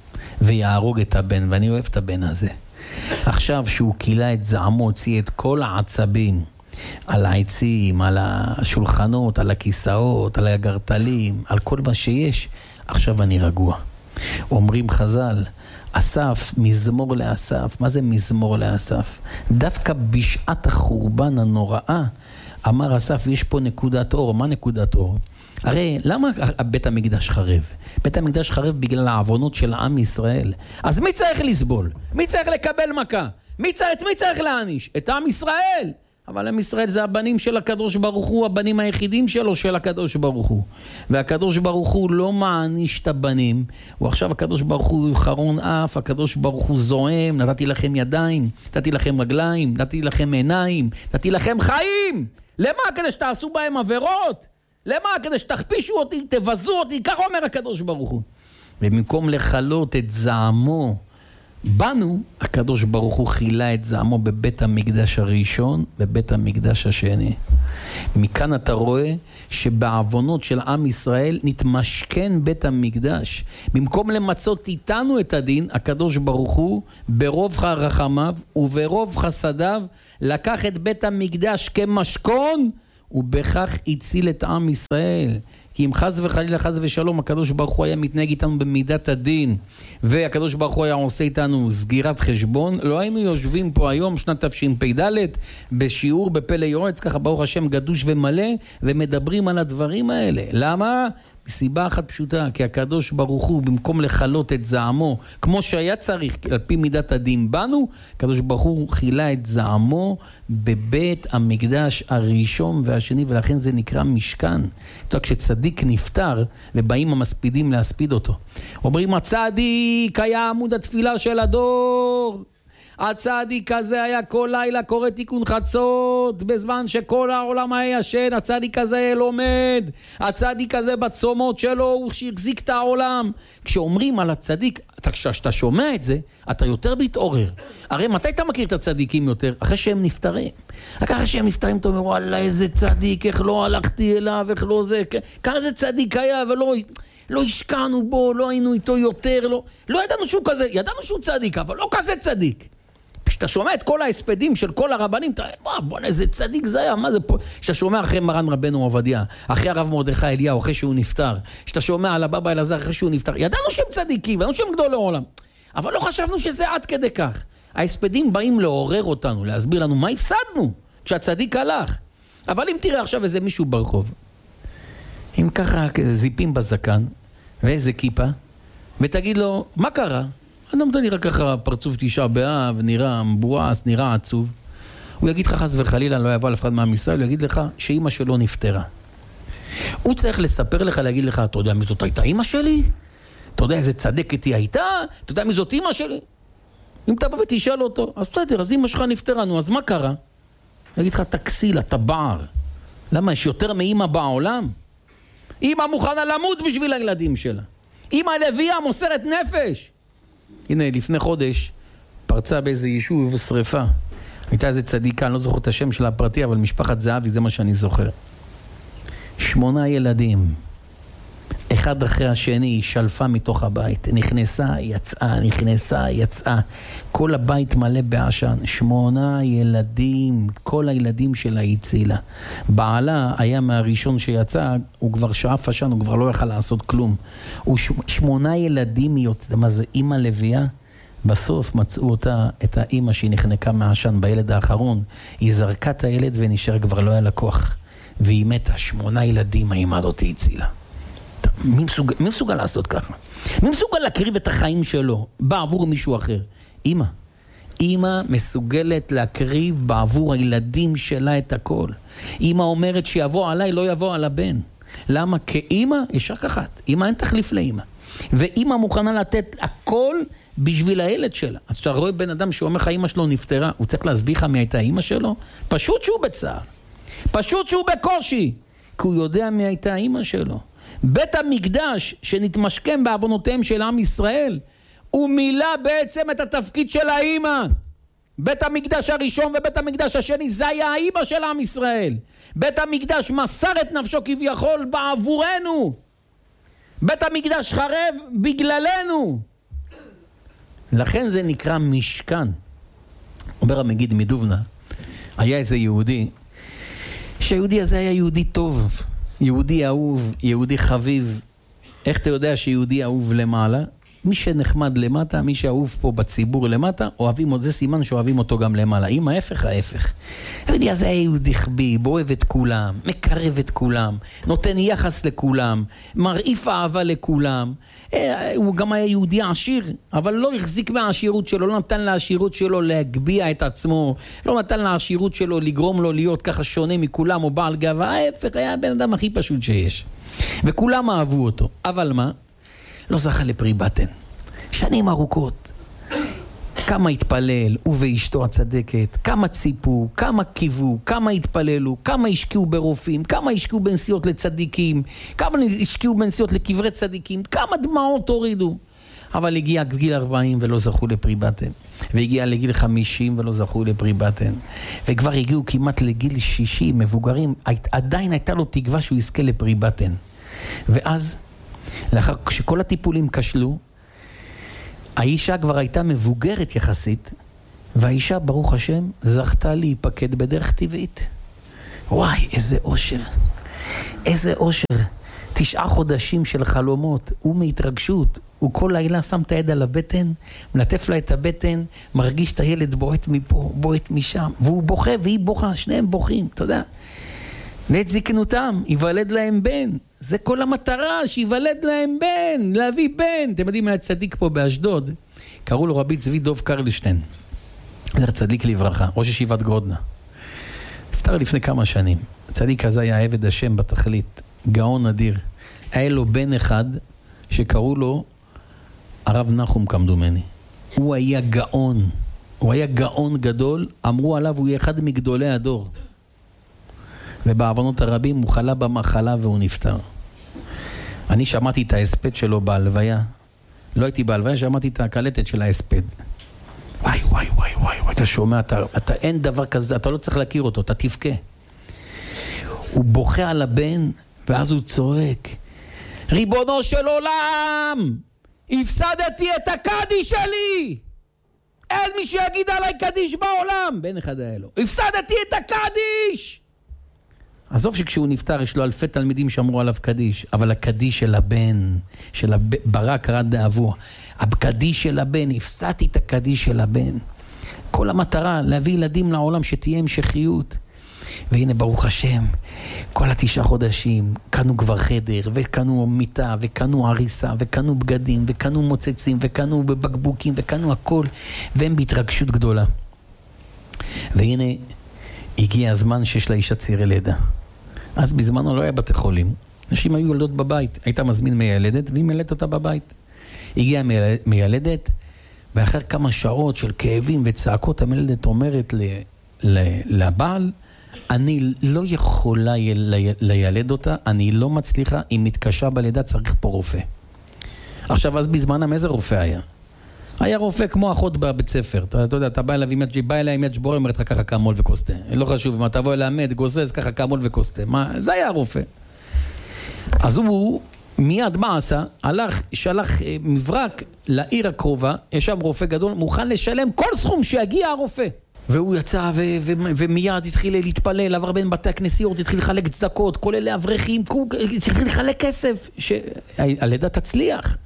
ויהרוג את הבן, ואני אוהב את הבן הזה. עכשיו שהוא קילה את זעמו, הוציא את כל העצבים על העצים, על השולחנות, על הכיסאות, על הגרטלים, על כל מה שיש, עכשיו אני רגוע. אומרים חז"ל, אסף, מזמור לאסף. מה זה מזמור לאסף? דווקא בשעת החורבן הנוראה, אמר אסף, יש פה נקודת אור. מה נקודת אור? הרי למה בית המקדש חרב? בית המקדש חרב בגלל העוונות של עם ישראל. אז מי צריך לסבול? מי צריך לקבל מכה? מי צריך להעניש? את עם ישראל. אבל עם ישראל זה הבנים של הקדוש ברוך הוא, הבנים היחידים שלו של הקדוש ברוך הוא. והקדוש ברוך הוא לא מעניש את הבנים. ועכשיו הקדוש ברוך הוא חרון אף, הקדוש ברוך הוא זועם, נתתי לכם ידיים, נתתי לכם רגליים, נתתי לכם עיניים, נתתי לכם חיים. למה? כדי שתעשו בהם עבירות? למה? כדי שתכפישו אותי, תבזו אותי, כך אומר הקדוש ברוך הוא. ובמקום לחלות את זעמו בנו, הקדוש ברוך הוא חילה את זעמו בבית המקדש הראשון, בבית המקדש השני. מכאן אתה רואה שבעוונות של עם ישראל נתמשכן בית המקדש. במקום למצות איתנו את הדין, הקדוש ברוך הוא ברוב רחמיו וברוב חסדיו לקח את בית המקדש כמשכון, ובכך הציל את עם ישראל. כי אם חס וחלילה, חס ושלום, הקדוש ברוך הוא היה מתנהג איתנו במידת הדין, והקדוש ברוך הוא היה עושה איתנו סגירת חשבון, לא היינו יושבים פה היום, שנת תשפ"ד, בשיעור בפלא יועץ, ככה ברוך השם גדוש ומלא, ומדברים על הדברים האלה. למה? מסיבה אחת פשוטה, כי הקדוש ברוך הוא, במקום לחלות את זעמו, כמו שהיה צריך, על פי מידת הדין בנו, הקדוש ברוך הוא חילה את זעמו בבית המקדש הראשון והשני, ולכן זה נקרא משכן. כשצדיק נפטר, ובאים המספידים להספיד אותו. אומרים, הצדיק היה עמוד התפילה של הדור. הצדיק הזה היה כל לילה קורא תיקון חצות, בזמן שכל העולם היה ישן. הצדיק הזה לומד, הצדיק הזה בצומות שלו הוא החזיק את העולם. כשאומרים על הצדיק, כשאתה שומע את זה, אתה יותר מתעורר. הרי מתי אתה מכיר את הצדיקים יותר? אחרי שהם נפטרים. אחרי שהם נפטרים אתה אומר, וואלה איזה צדיק, איך לא הלכתי אליו, איך לא זה, ככה זה צדיק היה ולא השקענו בו, לא היינו איתו יותר, לא ידענו שהוא כזה, ידענו שהוא צדיק, אבל לא כזה צדיק. כשאתה שומע את כל ההספדים של כל הרבנים, אתה אומר, בוא, איזה צדיק זה היה, מה זה פה? כשאתה שומע אחרי מרן רבנו עובדיה, אחרי הרב מרדכי אליהו, אחרי שהוא נפטר, כשאתה שומע על הבבא אלעזר אחרי שהוא נפטר, ידענו שהם צדיקים, ידענו שהם גדולי עולם, אבל לא חשבנו שזה עד כדי כך. ההספדים באים לעורר אותנו, להסביר לנו מה הפסדנו כשהצדיק הלך. אבל אם תראה עכשיו איזה מישהו ברחוב, עם ככה זיפים בזקן, ואיזה כיפה, ותגיד לו, מה קרה? אדם אתה נראה ככה פרצוף תשעה באב, נראה מבואס, נראה עצוב. הוא יגיד לך חס וחלילה, לא יבוא לפחד מעם ישראל, הוא יגיד לך שאמא שלו נפטרה. הוא צריך לספר לך, להגיד לך, אתה יודע מי זאת הייתה אמא שלי? אתה יודע איזה צדקת היא הייתה? אתה יודע מי זאת אמא שלי? אם אתה בא ותשאל אותו, אז בסדר, אז אמא שלך נפטרה, נו, אז מה קרה? הוא יגיד לך, תקסיל, אתה בער. למה, יש יותר מאמא בעולם? אמא מוכנה למות בשביל הילדים שלה. אמא לביאה מוסרת נפש. הנה, לפני חודש פרצה באיזה יישוב שריפה. הייתה איזה צדיקה, אני לא זוכר את השם שלה הפרטי, אבל משפחת זהבי, זה מה שאני זוכר. 8 ילדים, אחד אחרי השני, היא שלפה מתוך הבית. נכנסה, יצאה. כל הבית מלא בעשן. 8 ילדים, כל הילדים שלה הצילה. בעלה היה מהראשון שיצא, הוא כבר שאף עשן, הוא כבר לא יכל לעשות כלום. 8 ילדים יוצא, מה זה, אמא לביאה? בסוף מצאו אותה, את האמא שהיא נחנקה מהעשן בילד האחרון. היא זרקה את הילד ונשאר, כבר לא היה לה כוח. והיא מתה, 8 ילדים האמא הזאת הצילה. מי מסוגל לעשות ככה? מי מסוגל להקריב את החיים שלו בעבור מישהו אחר? אמא. אמא מסוגלת להקריב בעבור הילדים שלה את הכל. אמא אומרת שיבוא עליי, לא יבוא על הבן. למה? כאמא יש רק אחת. אמא אין תחליף לאמא. ואמא מוכנה לתת הכל בשביל הילד שלה. אז אתה רואה בן אדם שאומר לך אמא שלו נפטרה, הוא צריך להסביר לך מי הייתה אמא שלו? פשוט שהוא בצער. פשוט שהוא בקושי. כי הוא יודע מי הייתה אמא שלו. בית המקדש שנתמשכן בעוונותיהם של עם ישראל, הוא מילא בעצם את התפקיד של האמא. בית המקדש הראשון ובית המקדש השני, זה היה האמא של עם ישראל. בית המקדש מסר את נפשו כביכול בעבורנו. בית המקדש חרב בגללנו. לכן זה נקרא משכן. אומר המגיד מדובנה, היה איזה יהודי, שהיהודי הזה היה יהודי טוב, יהודי אהוב, יהודי חביב. איך אתה יודע שיהודי אהוב למעלה? מי שנחמד למטה, מי שאהוב פה בציבור למטה, אוהבים אותו, זה סימן שאוהבים אותו גם למעלה. אם ההפך, ההפך. היהודי הזה היה יהודי חביב, אוהב את כולם, מקרב את כולם, נותן יחס לכולם, מרעיף אהבה לכולם. הוא גם היה יהודי עשיר, אבל לא החזיק מהעשירות שלו, לא נתן לעשירות שלו להגביע את עצמו, לא נתן לעשירות שלו לגרום לו להיות ככה שונה מכולם או בעל גאווה. ההפך, היה הבן אדם הכי פשוט שיש. וכולם אהבו אותו. אבל מה? לא זכה לפרי בטן. שנים ארוכות. כמה התפלל, הוא ואשתו הצדקת, כמה ציפו, כמה קיוו, כמה התפללו, כמה השקיעו ברופאים, כמה השקיעו בנסיעות לצדיקים, כמה השקיעו בנסיעות לקברי צדיקים, כמה דמעות הורידו. אבל הגיע גיל 40 ולא זכו לפרי בטן. והגיע לגיל 50 ולא זכו לפרי בטן. וכבר הגיעו כמעט לגיל 60, מבוגרים, עדיין הייתה לו תקווה שהוא יזכה לפרי בטן. ואז, לאחר שכל הטיפולים כשלו, האישה כבר הייתה מבוגרת יחסית, והאישה, ברוך השם, זכתה להיפקד בדרך טבעית. וואי, איזה אושר. איזה אושר. 9 חודשים של חלומות, הוא מהתרגשות, הוא כל לילה שם את היד על הבטן, מלטף לה את הבטן, מרגיש את הילד בועט מפה, בועט משם, והוא בוכה והיא בוכה, שניהם בוכים, אתה יודע. ואת זקנותם, יוולד להם בן. זה כל המטרה, שיוולד להם בן, להביא בן. אתם יודעים, היה צדיק פה באשדוד, קראו לו רבי צבי דוב קרלשטיין. זה צדיק לברכה, ראש ישיבת גרודנה. נפטר לפני כמה שנים. הצדיק הזה היה עבד השם בתכלית, גאון אדיר. היה לו בן אחד שקראו לו הרב נחום כמדומני. הוא היה גאון, הוא היה גאון גדול, אמרו עליו הוא יהיה אחד מגדולי הדור. ובעוונות הרבים הוא חלה במחלה והוא נפטר. אני שמעתי את ההספד שלו בהלוויה. לא הייתי בהלוויה, שמעתי את הקלטת של ההספד. וואי, וואי, וואי, וואי, אתה שומע, אתה אין דבר כזה, אתה לא צריך להכיר אותו, אתה תבכה. הוא בוכה על הבן, ואז הוא צועק, ריבונו של עולם, הפסדתי את הקדיש שלי. אין מי שיגיד עליי קדיש בעולם. בן אחד היה לו. הפסדתי את הקדיש. עזוב שכשהוא נפטר, יש לו אלפי תלמידים שאמרו עליו קדיש, אבל הקדיש של הבן, של ברק רד דאבו, הקדיש של הבן, הפסדתי את הקדיש של הבן. כל המטרה, להביא ילדים לעולם שתהיה המשכיות. והנה ברוך השם, כל 9 חודשים, קנו כבר חדר, וקנו מיטה, וקנו עריסה, וקנו בגדים, וקנו מוצצים, וקנו בבקבוקים, וקנו הכל, והם בהתרגשות גדולה. והנה, הגיע הזמן שיש לאישה צעירי לידה. אז בזמנו לא היה בתי חולים. נשים היו ילדות בבית. הייתה מזמין מיילדת, והיא מילדת אותה בבית. הגיעה מיילדת, ואחר כמה שעות של כאבים וצעקות, המילדת אומרת לבעל, אני לא יכולה לילד אותה, אני לא מצליחה, אם מתקשה בלידה צריך פה רופא. עכשיו, אז בזמנם איזה רופא היה? היה רופא כמו אחות בבית ספר. אתה יודע, אתה בא אליי עם יד שבורה, אומרת לך ככה כמול וקוסטה. לא חשוב, אם אתה בוא אליי עמד, גוזז, ככה כמול וקוסטה. זה היה הרופא. אז הוא מיד מה עשה? הלך, שלח מברק לעיר הקרובה, יש שם רופא גדול, מוכן לשלם כל סכום שיגיע הרופא. והוא יצא ומיד התחיל להתפלל, עבר בין בתי הכנסיות, התחיל לחלק צדקות, כל אלה אברכים, התחיל לחלק כסף, שהלידה תצליח.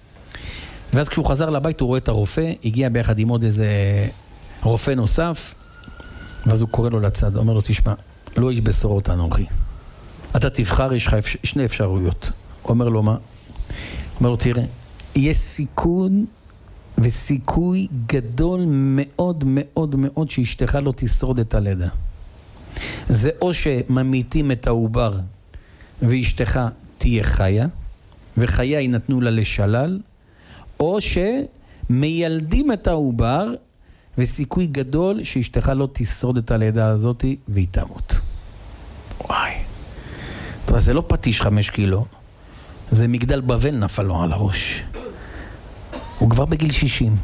ואז כשהוא חזר לבית הוא רואה את הרופא, הגיע ביחד עם עוד איזה רופא נוסף, ואז הוא קורא לו לצד, אומר לו, תשמע, לא איש בשורות אנוכי. אתה תבחר, יש לך 2 אפשרויות. הוא אומר לו, מה? אומר לו, תראה, יש סיכון וסיכוי גדול מאוד מאוד מאוד שאשתך לא תשרוד את הלידה. זה או שממיתים את העובר ואשתך תהיה חיה, וחייה ינתנו לה לשלל, או שמיילדים את העובר, וסיכוי גדול שאשתך לא תשרוד את הלידה הזאת והיא תמות. וואי. טוב, זה לא פטיש 5 קילו, זה מגדל בבל נפל לו על הראש. הוא כבר בגיל 60.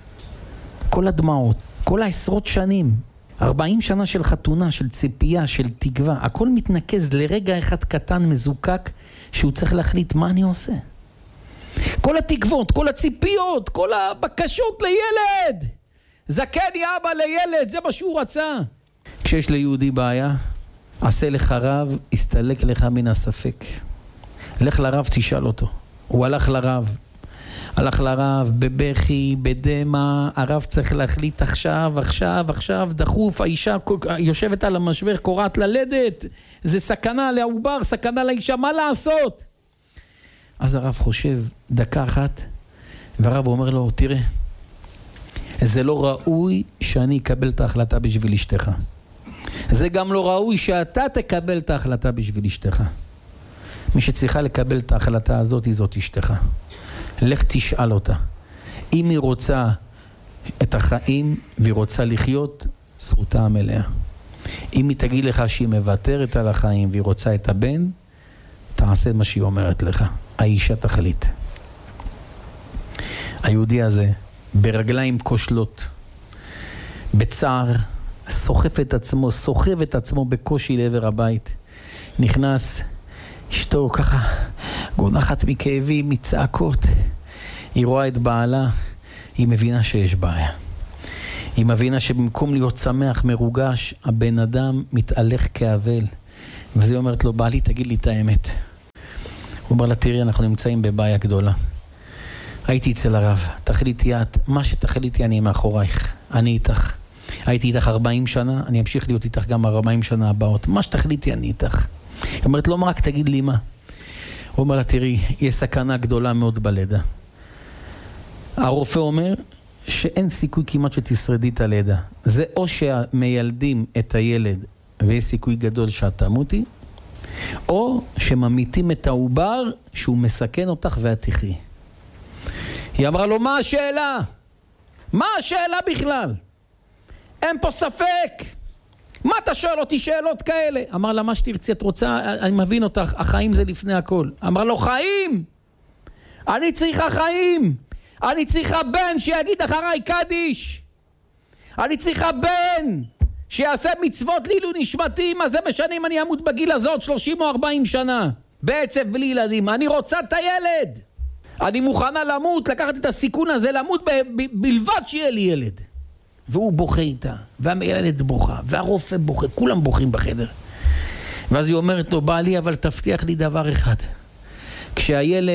כל הדמעות, כל העשרות שנים, 40 שנה של חתונה, של ציפייה, של תקווה, הכל מתנקז לרגע אחד קטן מזוקק, שהוא צריך להחליט מה אני עושה. כל התקוות, כל הציפיות, כל הבקשות לילד. זקן אבא לילד, זה מה שהוא רצה. כשיש ליהודי בעיה, עשה לך רב, הסתלק לך מן הספק. לך לרב, תשאל אותו. הוא הלך לרב בבכי, בדמה, הרב צריך להחליט עכשיו, דחוף, האישה יושבת על המשבר, קוראת ללדת, זה סכנה לעובר, סכנה לאישה, מה לעשות? אז הרב חושב 1 דקה, והרב אומר לו, תראה, זה לא ראוי שאני אקבל את ההחלטה בשביל אשתך. זה גם לא ראוי שאתה תקבל את ההחלטה בשביל אשתך. מי שצריכה לקבל את ההחלטה הזאת, זאת אשתך. לך תשאל אותה. אם היא רוצה את החיים והיא רוצה לחיות, זכותה המלאה. אם היא תגיד לך שהיא מוותרת על החיים והיא רוצה את הבן, תעשה מה שהיא אומרת לך. האישה תחליט. היהודי הזה, ברגליים כושלות, בצער, סוחב את עצמו בקושי לעבר הבית. נכנס, אשתו ככה גונחת מכאבים, מצעקות. היא רואה את בעלה, היא מבינה שיש בעיה. היא מבינה שבמקום להיות שמח, מרוגש, הבן אדם מתהלך כאבל. וזה אומרת לו, בעלי, תגיד לי את האמת. הוא אומר לה, תראי, אנחנו נמצאים בבעיה גדולה. הייתי אצל הרב, תחליטי את, מה שתחליטי אני מאחורייך, אני איתך. הייתי איתך 40 שנה, אני אמשיך להיות איתך גם 40 שנה הבאות. מה שתחליטי אני איתך. היא אומרת, לא, רק תגיד לי מה. הוא אומר לה, תראי, יש סכנה גדולה מאוד בלידה. הרופא אומר שאין סיכוי כמעט שתשרדי את הלידה. זה או שמילדים את הילד ויש סיכוי גדול שאת תמותי, או שממיתים את העובר שהוא מסכן אותך ואת תחי. היא אמרה לו, מה השאלה? מה השאלה בכלל? אין פה ספק. מה אתה שואל אותי שאלות כאלה? אמר לה, מה שתרצי, את רוצה, אני מבין אותך, החיים זה לפני הכל. אמר לו, חיים! אני צריכה חיים! אני צריכה בן שיגיד אחריי קדיש! אני צריכה בן שיעשה מצוות לעילוי נשמתי. מה זה משנה אם אני אמות בגיל הזאת 30 או 40 שנה? בעצב בלי ילדים. אני רוצה את הילד! אני מוכנה למות, לקחת את הסיכון הזה, למות בלבד שיהיה לי ילד. והוא בוכה איתה, והילדת בוכה, והרופא בוכה, כולם בוכים בחדר. ואז היא אומרת לו, בעלי, אבל תבטיח לי דבר אחד. כשהילד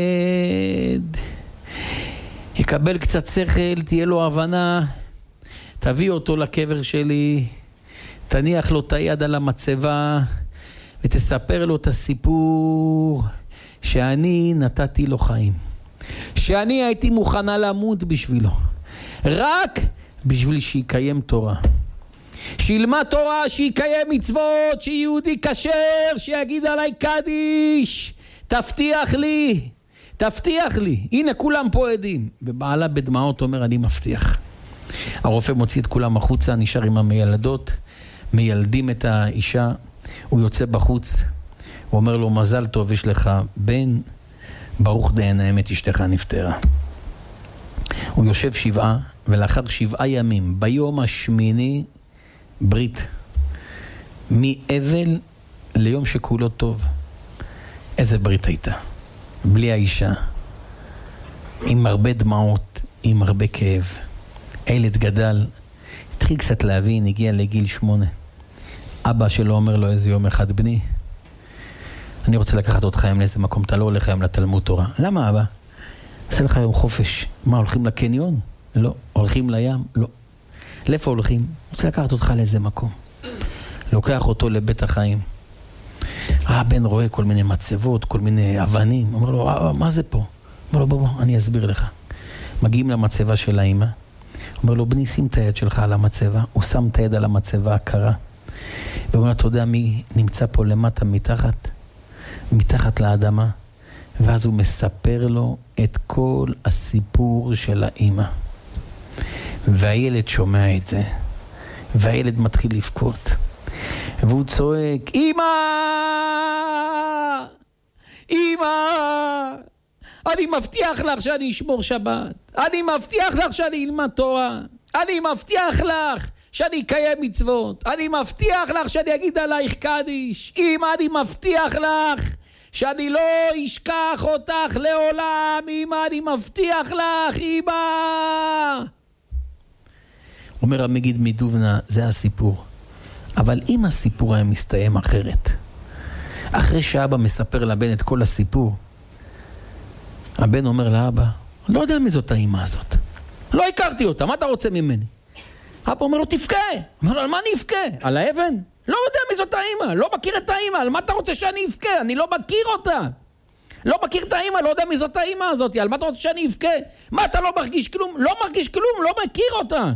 יקבל קצת שכל, תהיה לו הבנה, תביא אותו לקבר שלי, תניח לו את היד על המצבה, ותספר לו את הסיפור שאני נתתי לו חיים. שאני הייתי מוכנה למות בשבילו. רק בשביל שיקיים תורה. שילמד תורה, שיקיים מצוות, שיהודי כשר, שיגיד עליי קדיש. תבטיח לי, תבטיח לי. הנה כולם פה עדים. ובעלה בדמעות אומר, אני מבטיח. הרופא מוציא את כולם החוצה, נשאר עם המילדות, מיילדים את האישה, הוא יוצא בחוץ, הוא אומר לו, מזל טוב, יש לך בן, ברוך דיין האמת, אשתך נפטרה. הוא יושב 7, ולאחר 7 ימים, ביום השמיני, ברית. מאבל ליום שכולו טוב. איזה ברית הייתה? בלי האישה. עם הרבה דמעות, עם הרבה כאב. הילד גדל, התחיל קצת להבין, הגיע לגיל 8. אבא שלו אומר לו איזה יום אחד, בני, אני רוצה לקחת אותך היום לאיזה מקום, אתה לא הולך היום לתלמוד תורה. למה אבא? עושה לך היום חופש. מה, הולכים לקניון? לא. הולכים לים? לא. לאיפה הולכים? רוצה לקחת אותך לאיזה מקום. לוקח אותו לבית החיים. הבן רואה כל מיני מצבות, כל מיני אבנים. אומר לו, מה זה פה? אומר לו, בוא, אני אסביר לך. מגיעים למצבה של האמא. אומר לו, בני, שים את היד שלך על המצבה. הוא שם את היד על המצבה הקרה. ואומר לו, אתה יודע מי נמצא פה למטה מתחת לאדמה? ואז הוא מספר לו את כל הסיפור של האמא. והילד שומע את זה. והילד מתחיל לבכות. והוא צועק, אמא! אמא! אני מבטיח לך שאני אשמור שבת. אני מבטיח לך שאני אלמד תורה. אני מבטיח לך שאני אקיים מצוות. אני מבטיח לך שאני אגיד עלייך קדיש. אמא, אני מבטיח לך שאני לא אשכח אותך לעולם. אמא, אני מבטיח לך, אמא. אומר המגיד מדובנה, זה הסיפור. אבל אם הסיפור היה מסתיים אחרת, אחרי שאבא מספר לבן את כל הסיפור, הבן אומר לאבא, לא יודע מי זאת האמא הזאת. לא הכרתי אותה, מה אתה רוצה ממני? אבא אומר לו, תבכה. אומר לו, על מה אני אבכה? על האבן? לא יודע מי זאת האמא, לא מכיר את האמא, על מה אתה רוצה שאני אבכה? אני לא מכיר אותה. לא מכיר את האמא, לא יודע מי זאת האמא הזאת, על מה אתה רוצה שאני אבכה? מה אתה לא מרגיש כלום? לא מרגיש כלום, לא מכיר אותה.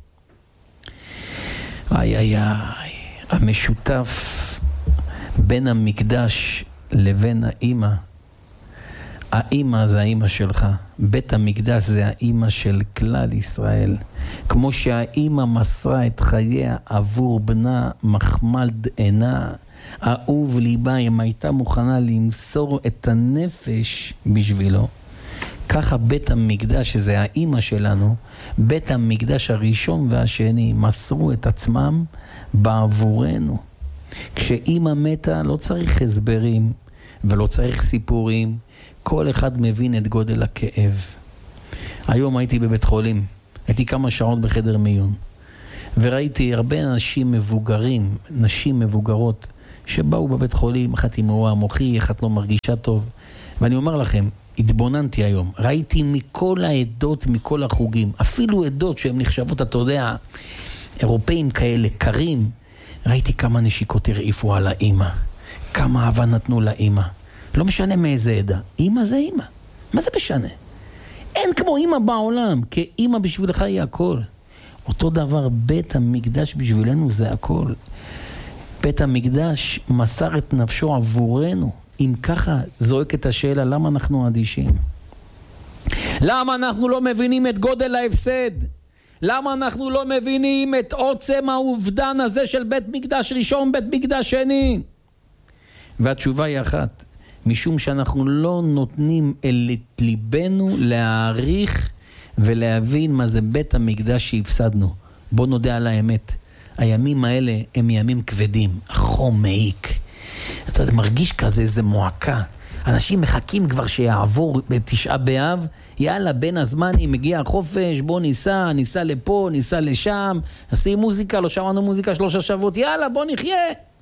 איי איי איי, המשותף בין המקדש לבין האמא. האמא זה האמא שלך, בית המקדש זה האמא של כלל ישראל. כמו שהאמא מסרה את חייה עבור בנה, מחמד עינה, אהוב ליבה, אם הייתה מוכנה למסור את הנפש בשבילו, ככה בית המקדש, שזה האמא שלנו, בית המקדש הראשון והשני, מסרו את עצמם בעבורנו. כשאמא מתה לא צריך הסברים ולא צריך סיפורים, כל אחד מבין את גודל הכאב. היום הייתי בבית חולים, הייתי כמה שעות בחדר מיון, וראיתי הרבה אנשים מבוגרים, נשים מבוגרות, שבאו בבית חולים, אחת עם אירוע מוחי, אחת לא מרגישה טוב. ואני אומר לכם, התבוננתי היום, ראיתי מכל העדות, מכל החוגים, אפילו עדות שהן נחשבות, אתה יודע, אירופאים כאלה, קרים, ראיתי כמה נשיקות הרעיפו על האמא, כמה אהבה נתנו לאמא. לא משנה מאיזה עדה, אמא זה אמא. מה זה משנה? אין כמו אמא בעולם, כי אמא בשבילך היא הכל. אותו דבר, בית המקדש בשבילנו זה הכל. בית המקדש מסר את נפשו עבורנו. אם ככה זועקת השאלה, למה אנחנו אדישים? למה אנחנו לא מבינים את גודל ההפסד? למה אנחנו לא מבינים את עוצם האובדן הזה של בית מקדש ראשון, בית מקדש שני? והתשובה היא אחת, משום שאנחנו לא נותנים את ליבנו להעריך ולהבין מה זה בית המקדש שהפסדנו. בוא נודה על האמת, הימים האלה הם ימים כבדים, החום מעיק. אתה מרגיש כזה איזה מועקה, אנשים מחכים כבר שיעבור בתשעה באב, יאללה בין הזמנים מגיע החופש, בוא ניסע לפה, ניסע לשם, נשים מוזיקה, לא שמענו מוזיקה 3 שבועות, יאללה בוא נחיה.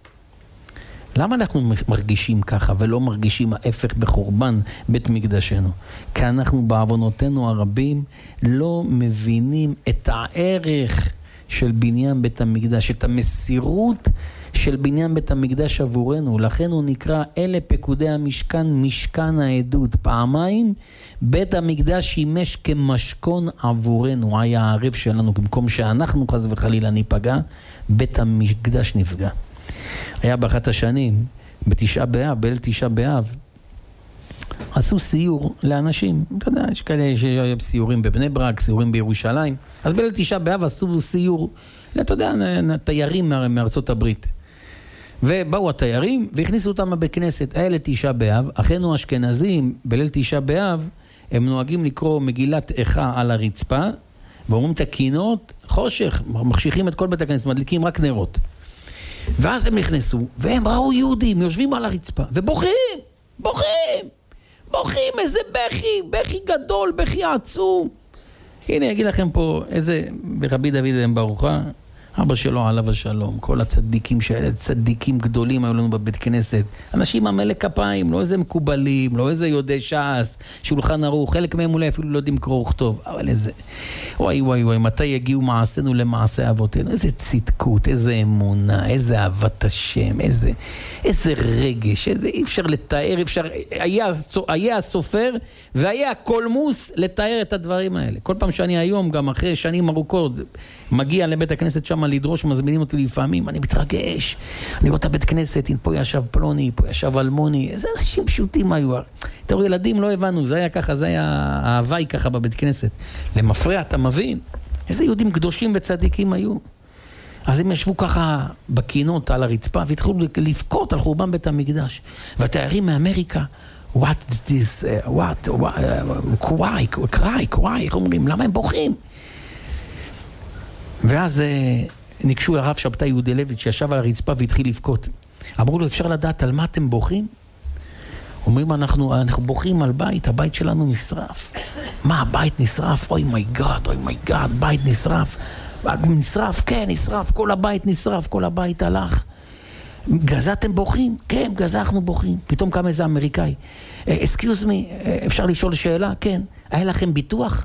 למה אנחנו מרגישים ככה ולא מרגישים ההפך בחורבן בית מקדשנו? כי אנחנו בעוונותינו הרבים לא מבינים את הערך של בניין בית המקדש, את המסירות של בניין בית המקדש עבורנו. לכן הוא נקרא אלה פקודי המשכן, משכן העדות. פעמיים בית המקדש שימש כמשכון עבורנו, היה הערב שלנו, במקום שאנחנו חס וחלילה ניפגע, בית המקדש נפגע. היה באחת השנים, בתשעה באב, בליל תשעה באב, עשו סיור לאנשים. אתה יודע, יש כאלה סיורים בבני ברק, סיורים בירושלים. אז בליל תשעה באב עשו סיור, אתה יודע, תיירים מארצות הברית. ובאו התיירים והכניסו אותם בבית כנסת. היה לתשעה באב, אחינו אשכנזים בליל תשעה באב, הם נוהגים לקרוא מגילת איכה על הרצפה, ואומרים את הקינות, חושך, מחשיכים את כל בית הכנסת, מדליקים רק נרות. ואז הם נכנסו, והם ראו יהודים, יושבים על הרצפה, ובוכים, איזה בכי גדול, בכי עצום. הנה, אגיד לכם פה איזה, ברבי דוד בן ברוכה, אבא שלו עליו השלום, כל הצדיקים שהיו, צדיקים גדולים היו לנו בבית כנסת, אנשים עמלי כפיים, לא איזה מקובלים, לא איזה יודעי ש"ס, שולחן ערוך, חלק מהם אולי אפילו לא יודעים קרוא וכתוב, אבל איזה, וואי, מתי יגיעו מעשינו למעשה אבותינו, איזה צדקות, איזה אמונה, איזה אהבת השם, איזה רגש, אי אפשר לתאר, היה הסופר והיה הקולמוס לתאר את הדברים האלה. כל פעם שאני היום, גם אחרי שנים ארוכות, מגיע לבית הכנסת שם לדרוש, מזמינים אותי לפעמים, אני מתרגש, אני רואה את הבית כנסת, פה ישב פלוני, פה ישב אלמוני, איזה אנשים פשוטים היו. תראו, ילדים לא הבנו, זה היה ככה, זה היה ההוואי ככה בבית כנסת. למפרע, אתה מבין? איזה יהודים קדושים וצדיקים היו. אז הם ישבו ככה בקינות על הרצפה, והתחילו לבכות על חורבן בית המקדש. והתיירים מאמריקה, what is this, cry, איך אומרים, למה הם בוכים? ואז ניגשו לרב שבתאי יודלביץ' שישב על הרצפה והתחיל לבכות. אמרו לו, אפשר לדעת על מה אתם בוכים? אומרים, אנחנו בוכים על בית, הבית שלנו נשרף. מה, הבית נשרף? אוי מי גאד, בית נשרף. נשרף, כן, נשרף, כל הבית נשרף, כל הבית הלך. גזה אתם בוכים? כן, גזה אנחנו בוכים. פתאום קם איזה אמריקאי. excuse me, אפשר לשאול שאלה? כן. היה לכם ביטוח?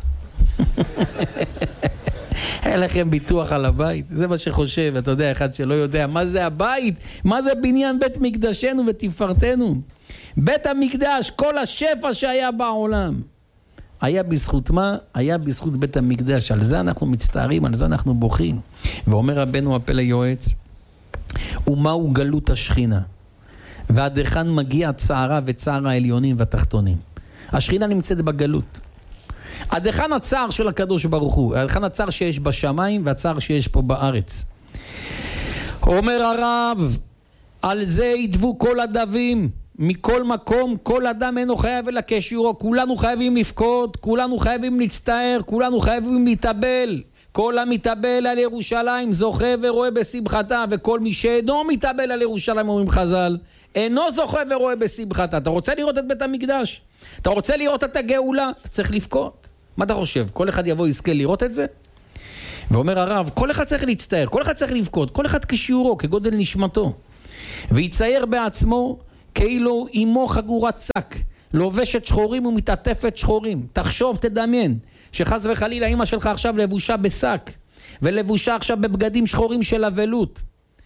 היה לכם ביטוח על הבית? זה מה שחושב, אתה יודע, אחד שלא יודע מה זה הבית, מה זה בניין בית מקדשנו ותפארתנו. בית המקדש, כל השפע שהיה בעולם, היה בזכות מה? היה בזכות בית המקדש. על זה אנחנו מצטערים, על זה אנחנו בוכים. ואומר רבנו הפלא יועץ, ומהו גלות השכינה? ועד היכן מגיע צערה וצער העליונים והתחתונים? השכינה נמצאת בגלות. עד היכן הצער של הקדוש ברוך הוא? עד היכן הצער שיש בשמיים והצער שיש פה בארץ? אומר הרב, על זה ידבו כל הדבים, מכל מקום, כל אדם אינו חייב אלא כשיעורו. כולנו חייבים לפקוד, כולנו חייבים להצטער, כולנו חייבים להתאבל. כל המתאבל על ירושלים זוכה ורואה בשמחתה, וכל מי שאינו מתאבל על ירושלים, אומרים חז"ל, אינו זוכה ורואה בשמחתה. אתה רוצה לראות את בית המקדש? אתה רוצה לראות את הגאולה? אתה צריך לפקוד. מה אתה חושב? כל אחד יבוא יזכה לראות את זה? ואומר הרב, כל אחד צריך להצטער, כל אחד צריך לבכות, כל אחד כשיעורו, כגודל נשמתו. ויצייר בעצמו כאילו אמו חגורת שק, לובשת שחורים ומתעטפת שחורים. תחשוב, תדמיין, שחס וחלילה אמא שלך עכשיו לבושה בשק, ולבושה עכשיו בבגדים שחורים של אבלות,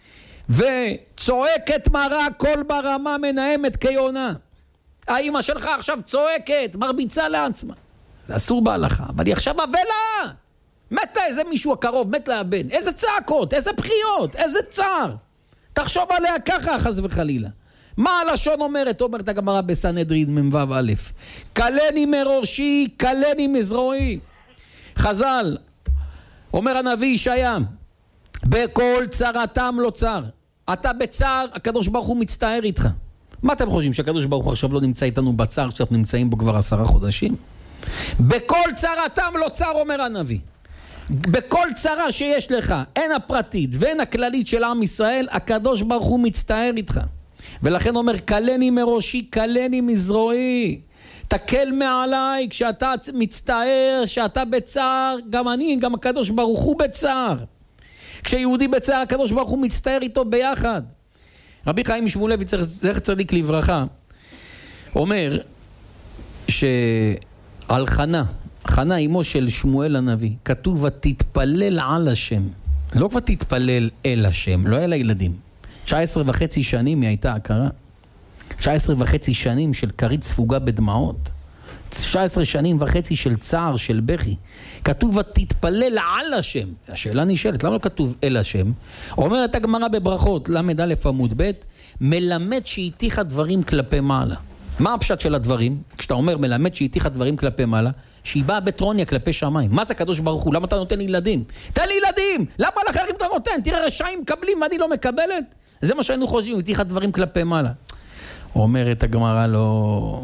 וצועקת מרה כל ברמה מנהמת כיונה. האמא שלך עכשיו צועקת, מרביצה לעצמה. זה אסור בהלכה, אבל היא עכשיו אבלה. מת לה איזה מישהו הקרוב, מת לה הבן. איזה צעקות, איזה בחיות, איזה צער. תחשוב עליה ככה, חס וחלילה. מה הלשון אומרת? אומרת הגמרא בסנהדרין מ"ו א', קלני מראשי, קלני מזרועי. חז"ל, אומר הנביא ישעיה, בכל צרתם לא צר. אתה בצער, הקדוש ברוך הוא מצטער איתך. מה אתם חושבים, שהקדוש ברוך הוא עכשיו לא נמצא איתנו בצער שאנחנו נמצאים בו כבר 10 חודשים? בכל צרתם לא צר, אומר הנביא. בכל צרה שיש לך, הן הפרטית והן הכללית של עם ישראל, הקדוש ברוך הוא מצטער איתך. ולכן אומר, קלני מראשי, קלני מזרועי. תקל מעליי כשאתה מצטער, שאתה בצער, גם אני, גם הקדוש ברוך הוא בצער. כשיהודי בצער, הקדוש ברוך הוא מצטער איתו ביחד. רבי חיים משמואלביץ, זכר צדיק לברכה, אומר שעל חנה אמו של שמואל הנביא, כתוב ותתפלל על השם. לא כבר תתפלל אל השם, לא אל הילדים. 19.5 שנים היא הייתה הכרה. 19.5 שנים של כרית ספוגה בדמעות. 19.5 שנים של צער, של בכי. כתוב ותתפלל על השם. השאלה נשאלת, למה לא כתוב אל השם? אומרת הגמרא בברכות, למד א' עמוד ב', מלמד שהתיך דברים כלפי מעלה. מה הפשט של הדברים? כשאתה אומר מלמד שהתיך דברים כלפי מעלה, שהיא באה בטרוניה כלפי שמיים. מה זה הקדוש ברוך הוא? למה אתה נותן ילדים? תן לי ילדים! למה לאחרים אתה נותן? תראה, רשעים מקבלים ואני לא מקבלת? זה מה שהיינו חושבים, התיך דברים כלפי מעלה. אומרת הגמרא לא...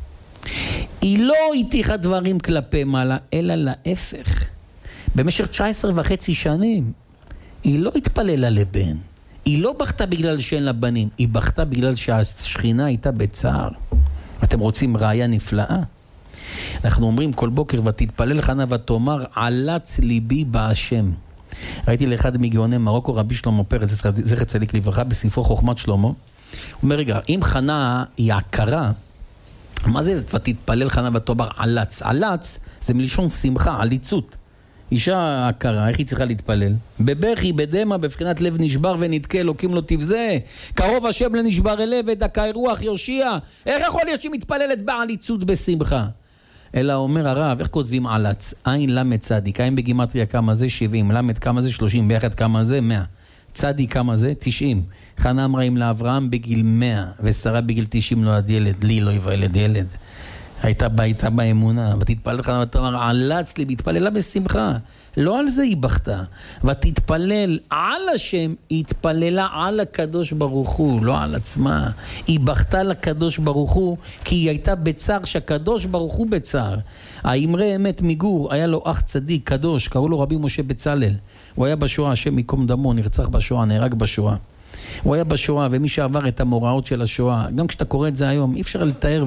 היא לא התיכה דברים כלפי מעלה, אלא להפך. במשך 19.5 שנים, היא לא התפללה לבן. היא לא בכתה בגלל שאין לה בנים, היא בכתה בגלל שהשכינה הייתה בצער. אתם רוצים ראיה נפלאה? אנחנו אומרים כל בוקר, ותתפלל חנה ותאמר, עלץ ליבי בהשם. ראיתי לאחד מגאוני מרוקו, רבי שלמה פרץ, זכר צדיק לברכה, בספרו חוכמת שלמה. הוא אומר, רגע, אם חנה היא הכרה, מה זה ותתפלל חנה ותאמר עלץ? עלץ זה מלשון שמחה, עליצות. אישה הכרה, איך היא צריכה להתפלל? בבכי, בדמע, בבחינת לב נשבר ונתקה, אלוקים לא תבזה. קרוב השם לנשבר אל לב, ודקה רוח יושיע. איך יכול להיות שהיא מתפללת בעליצות בשמחה? אלא אומר הרב, איך כותבים עלץ? עין למד צדיק, עין בגימטריה כמה זה? 70, למד כמה זה? 30, ביחד כמה זה? 100. צדיק כמה זה? 90. חנה אמרה אם לאברהם בגיל 100 ושרה בגיל 90 נולד ילד, לי לא יוולד ילד. הייתה באמונה, ותתפלל חנה ותאמר עלץ לי, והתפללה בשמחה. לא על זה היא בכתה. ותתפלל על השם, היא התפללה על הקדוש ברוך הוא, לא על עצמה. היא בכתה לקדוש ברוך הוא, כי היא הייתה בצער שהקדוש ברוך הוא בצער. האמרי אמת מגור, היה לו אח צדיק, קדוש, קראו לו רבי משה בצלאל. הוא היה בשואה, השם מקום דמו, נרצח בשואה, נהרג בשואה. הוא היה בשואה, ומי שעבר את המוראות של השואה, גם כשאתה קורא את זה היום, אי אפשר לתאר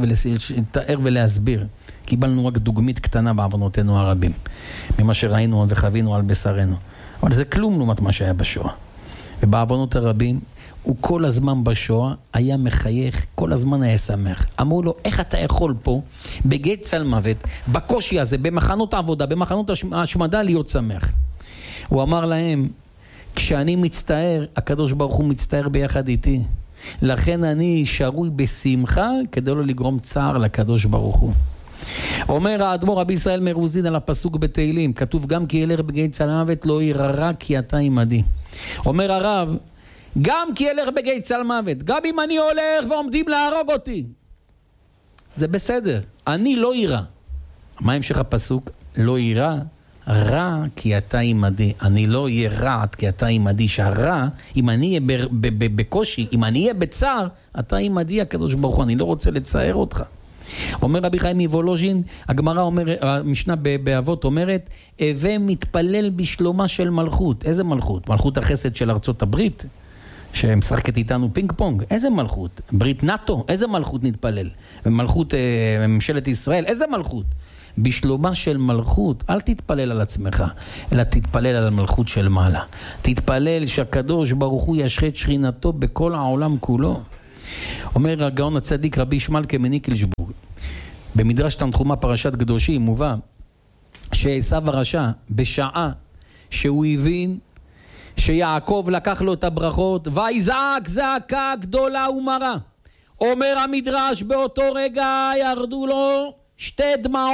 ולהסביר. קיבלנו רק דוגמית קטנה בעוונותינו הרבים, ממה שראינו וחווינו על בשרנו. אבל זה כלום לעומת מה שהיה בשואה. ובעוונות הרבים, הוא כל הזמן בשואה היה מחייך, כל הזמן היה שמח. אמרו לו, איך אתה יכול פה, בגיא צלמוות, בקושי הזה, במחנות העבודה, במחנות השמדה, להיות שמח? הוא אמר להם, כשאני מצטער, הקדוש ברוך הוא מצטער ביחד איתי. לכן אני שרוי בשמחה, כדי לא לגרום צער לקדוש ברוך הוא. אומר האדמו"ר רבי ישראל מרוזין על הפסוק בתהילים, כתוב גם כי ילך בגיא צלמוות לא ירא כי אתה עמדי. אומר הרב, גם כי ילך בגיא צלמוות, גם אם אני הולך ועומדים להרוג אותי, זה בסדר, אני לא ירא. מה המשך הפסוק? לא ירא, רע כי אתה עמדי. אני לא אהיה רע כי אתה עמדי. שהרע, אם אני אהיה בקושי, אם אני אהיה בצער, אתה עמדי הקדוש ברוך הוא, אני לא רוצה לצער אותך. אומר רבי חיים מוולוז'ין, הגמרא אומרת, המשנה באבות אומרת, הווה מתפלל בשלומה של מלכות. איזה מלכות? מלכות החסד של ארצות הברית, שמשחקת איתנו פינג פונג. איזה מלכות? ברית נאטו? איזה מלכות נתפלל? מלכות ממשלת ישראל? איזה מלכות? בשלומה של מלכות, אל תתפלל על עצמך, אלא תתפלל על המלכות של מעלה. תתפלל שהקדוש ברוך הוא ישחט שכינתו בכל העולם כולו. אומר הגאון הצדיק רבי ישמעאל קמניקלשבורג, במדרש תנחומה פרשת קדושים מובא שעשיו הרשע בשעה שהוא הבין שיעקב לקח לו את הברכות ויזעק זעקה גדולה ומרה. אומר המדרש באותו רגע ירדו לו שתי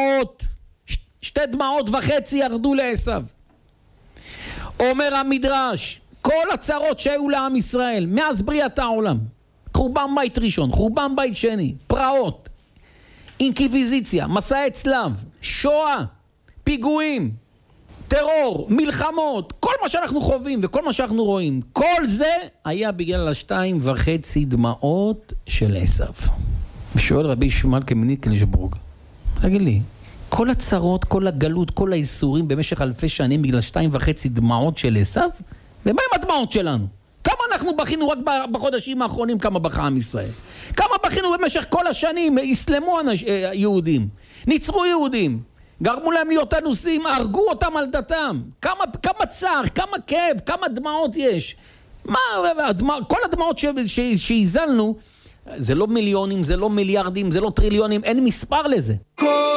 דמעות וחצי ירדו לעשיו. אומר המדרש כל הצרות שהיו לעם ישראל מאז בריאת העולם, חורבן בית ראשון, חורבן בית שני, פרעות, אינקוויזיציה, מסעי צלב, שואה, פיגועים, טרור, מלחמות, כל מה שאנחנו חווים וכל מה שאנחנו רואים, כל זה היה בגלל 2.5 דמעות של עשיו. ושואל רבי ישמעאל קמניקלשבורג, תגיד לי, כל הצרות, כל הגלות, כל האיסורים במשך אלפי שנים בגלל 2.5 דמעות של עשיו? ומה עם הדמעות שלנו? כמה אנחנו בכינו רק בחודשים האחרונים, כמה בכה עם ישראל? כמה בכינו במשך כל השנים? הסלמו יהודים, ניצרו יהודים, גרמו להם להיות אנוסים, הרגו אותם על דתם. כמה צער, כמה כאב, כמה דמעות יש. כל הדמעות שהזלנו, זה לא מיליונים, זה לא מיליארדים, זה לא טריליונים, אין מספר לזה.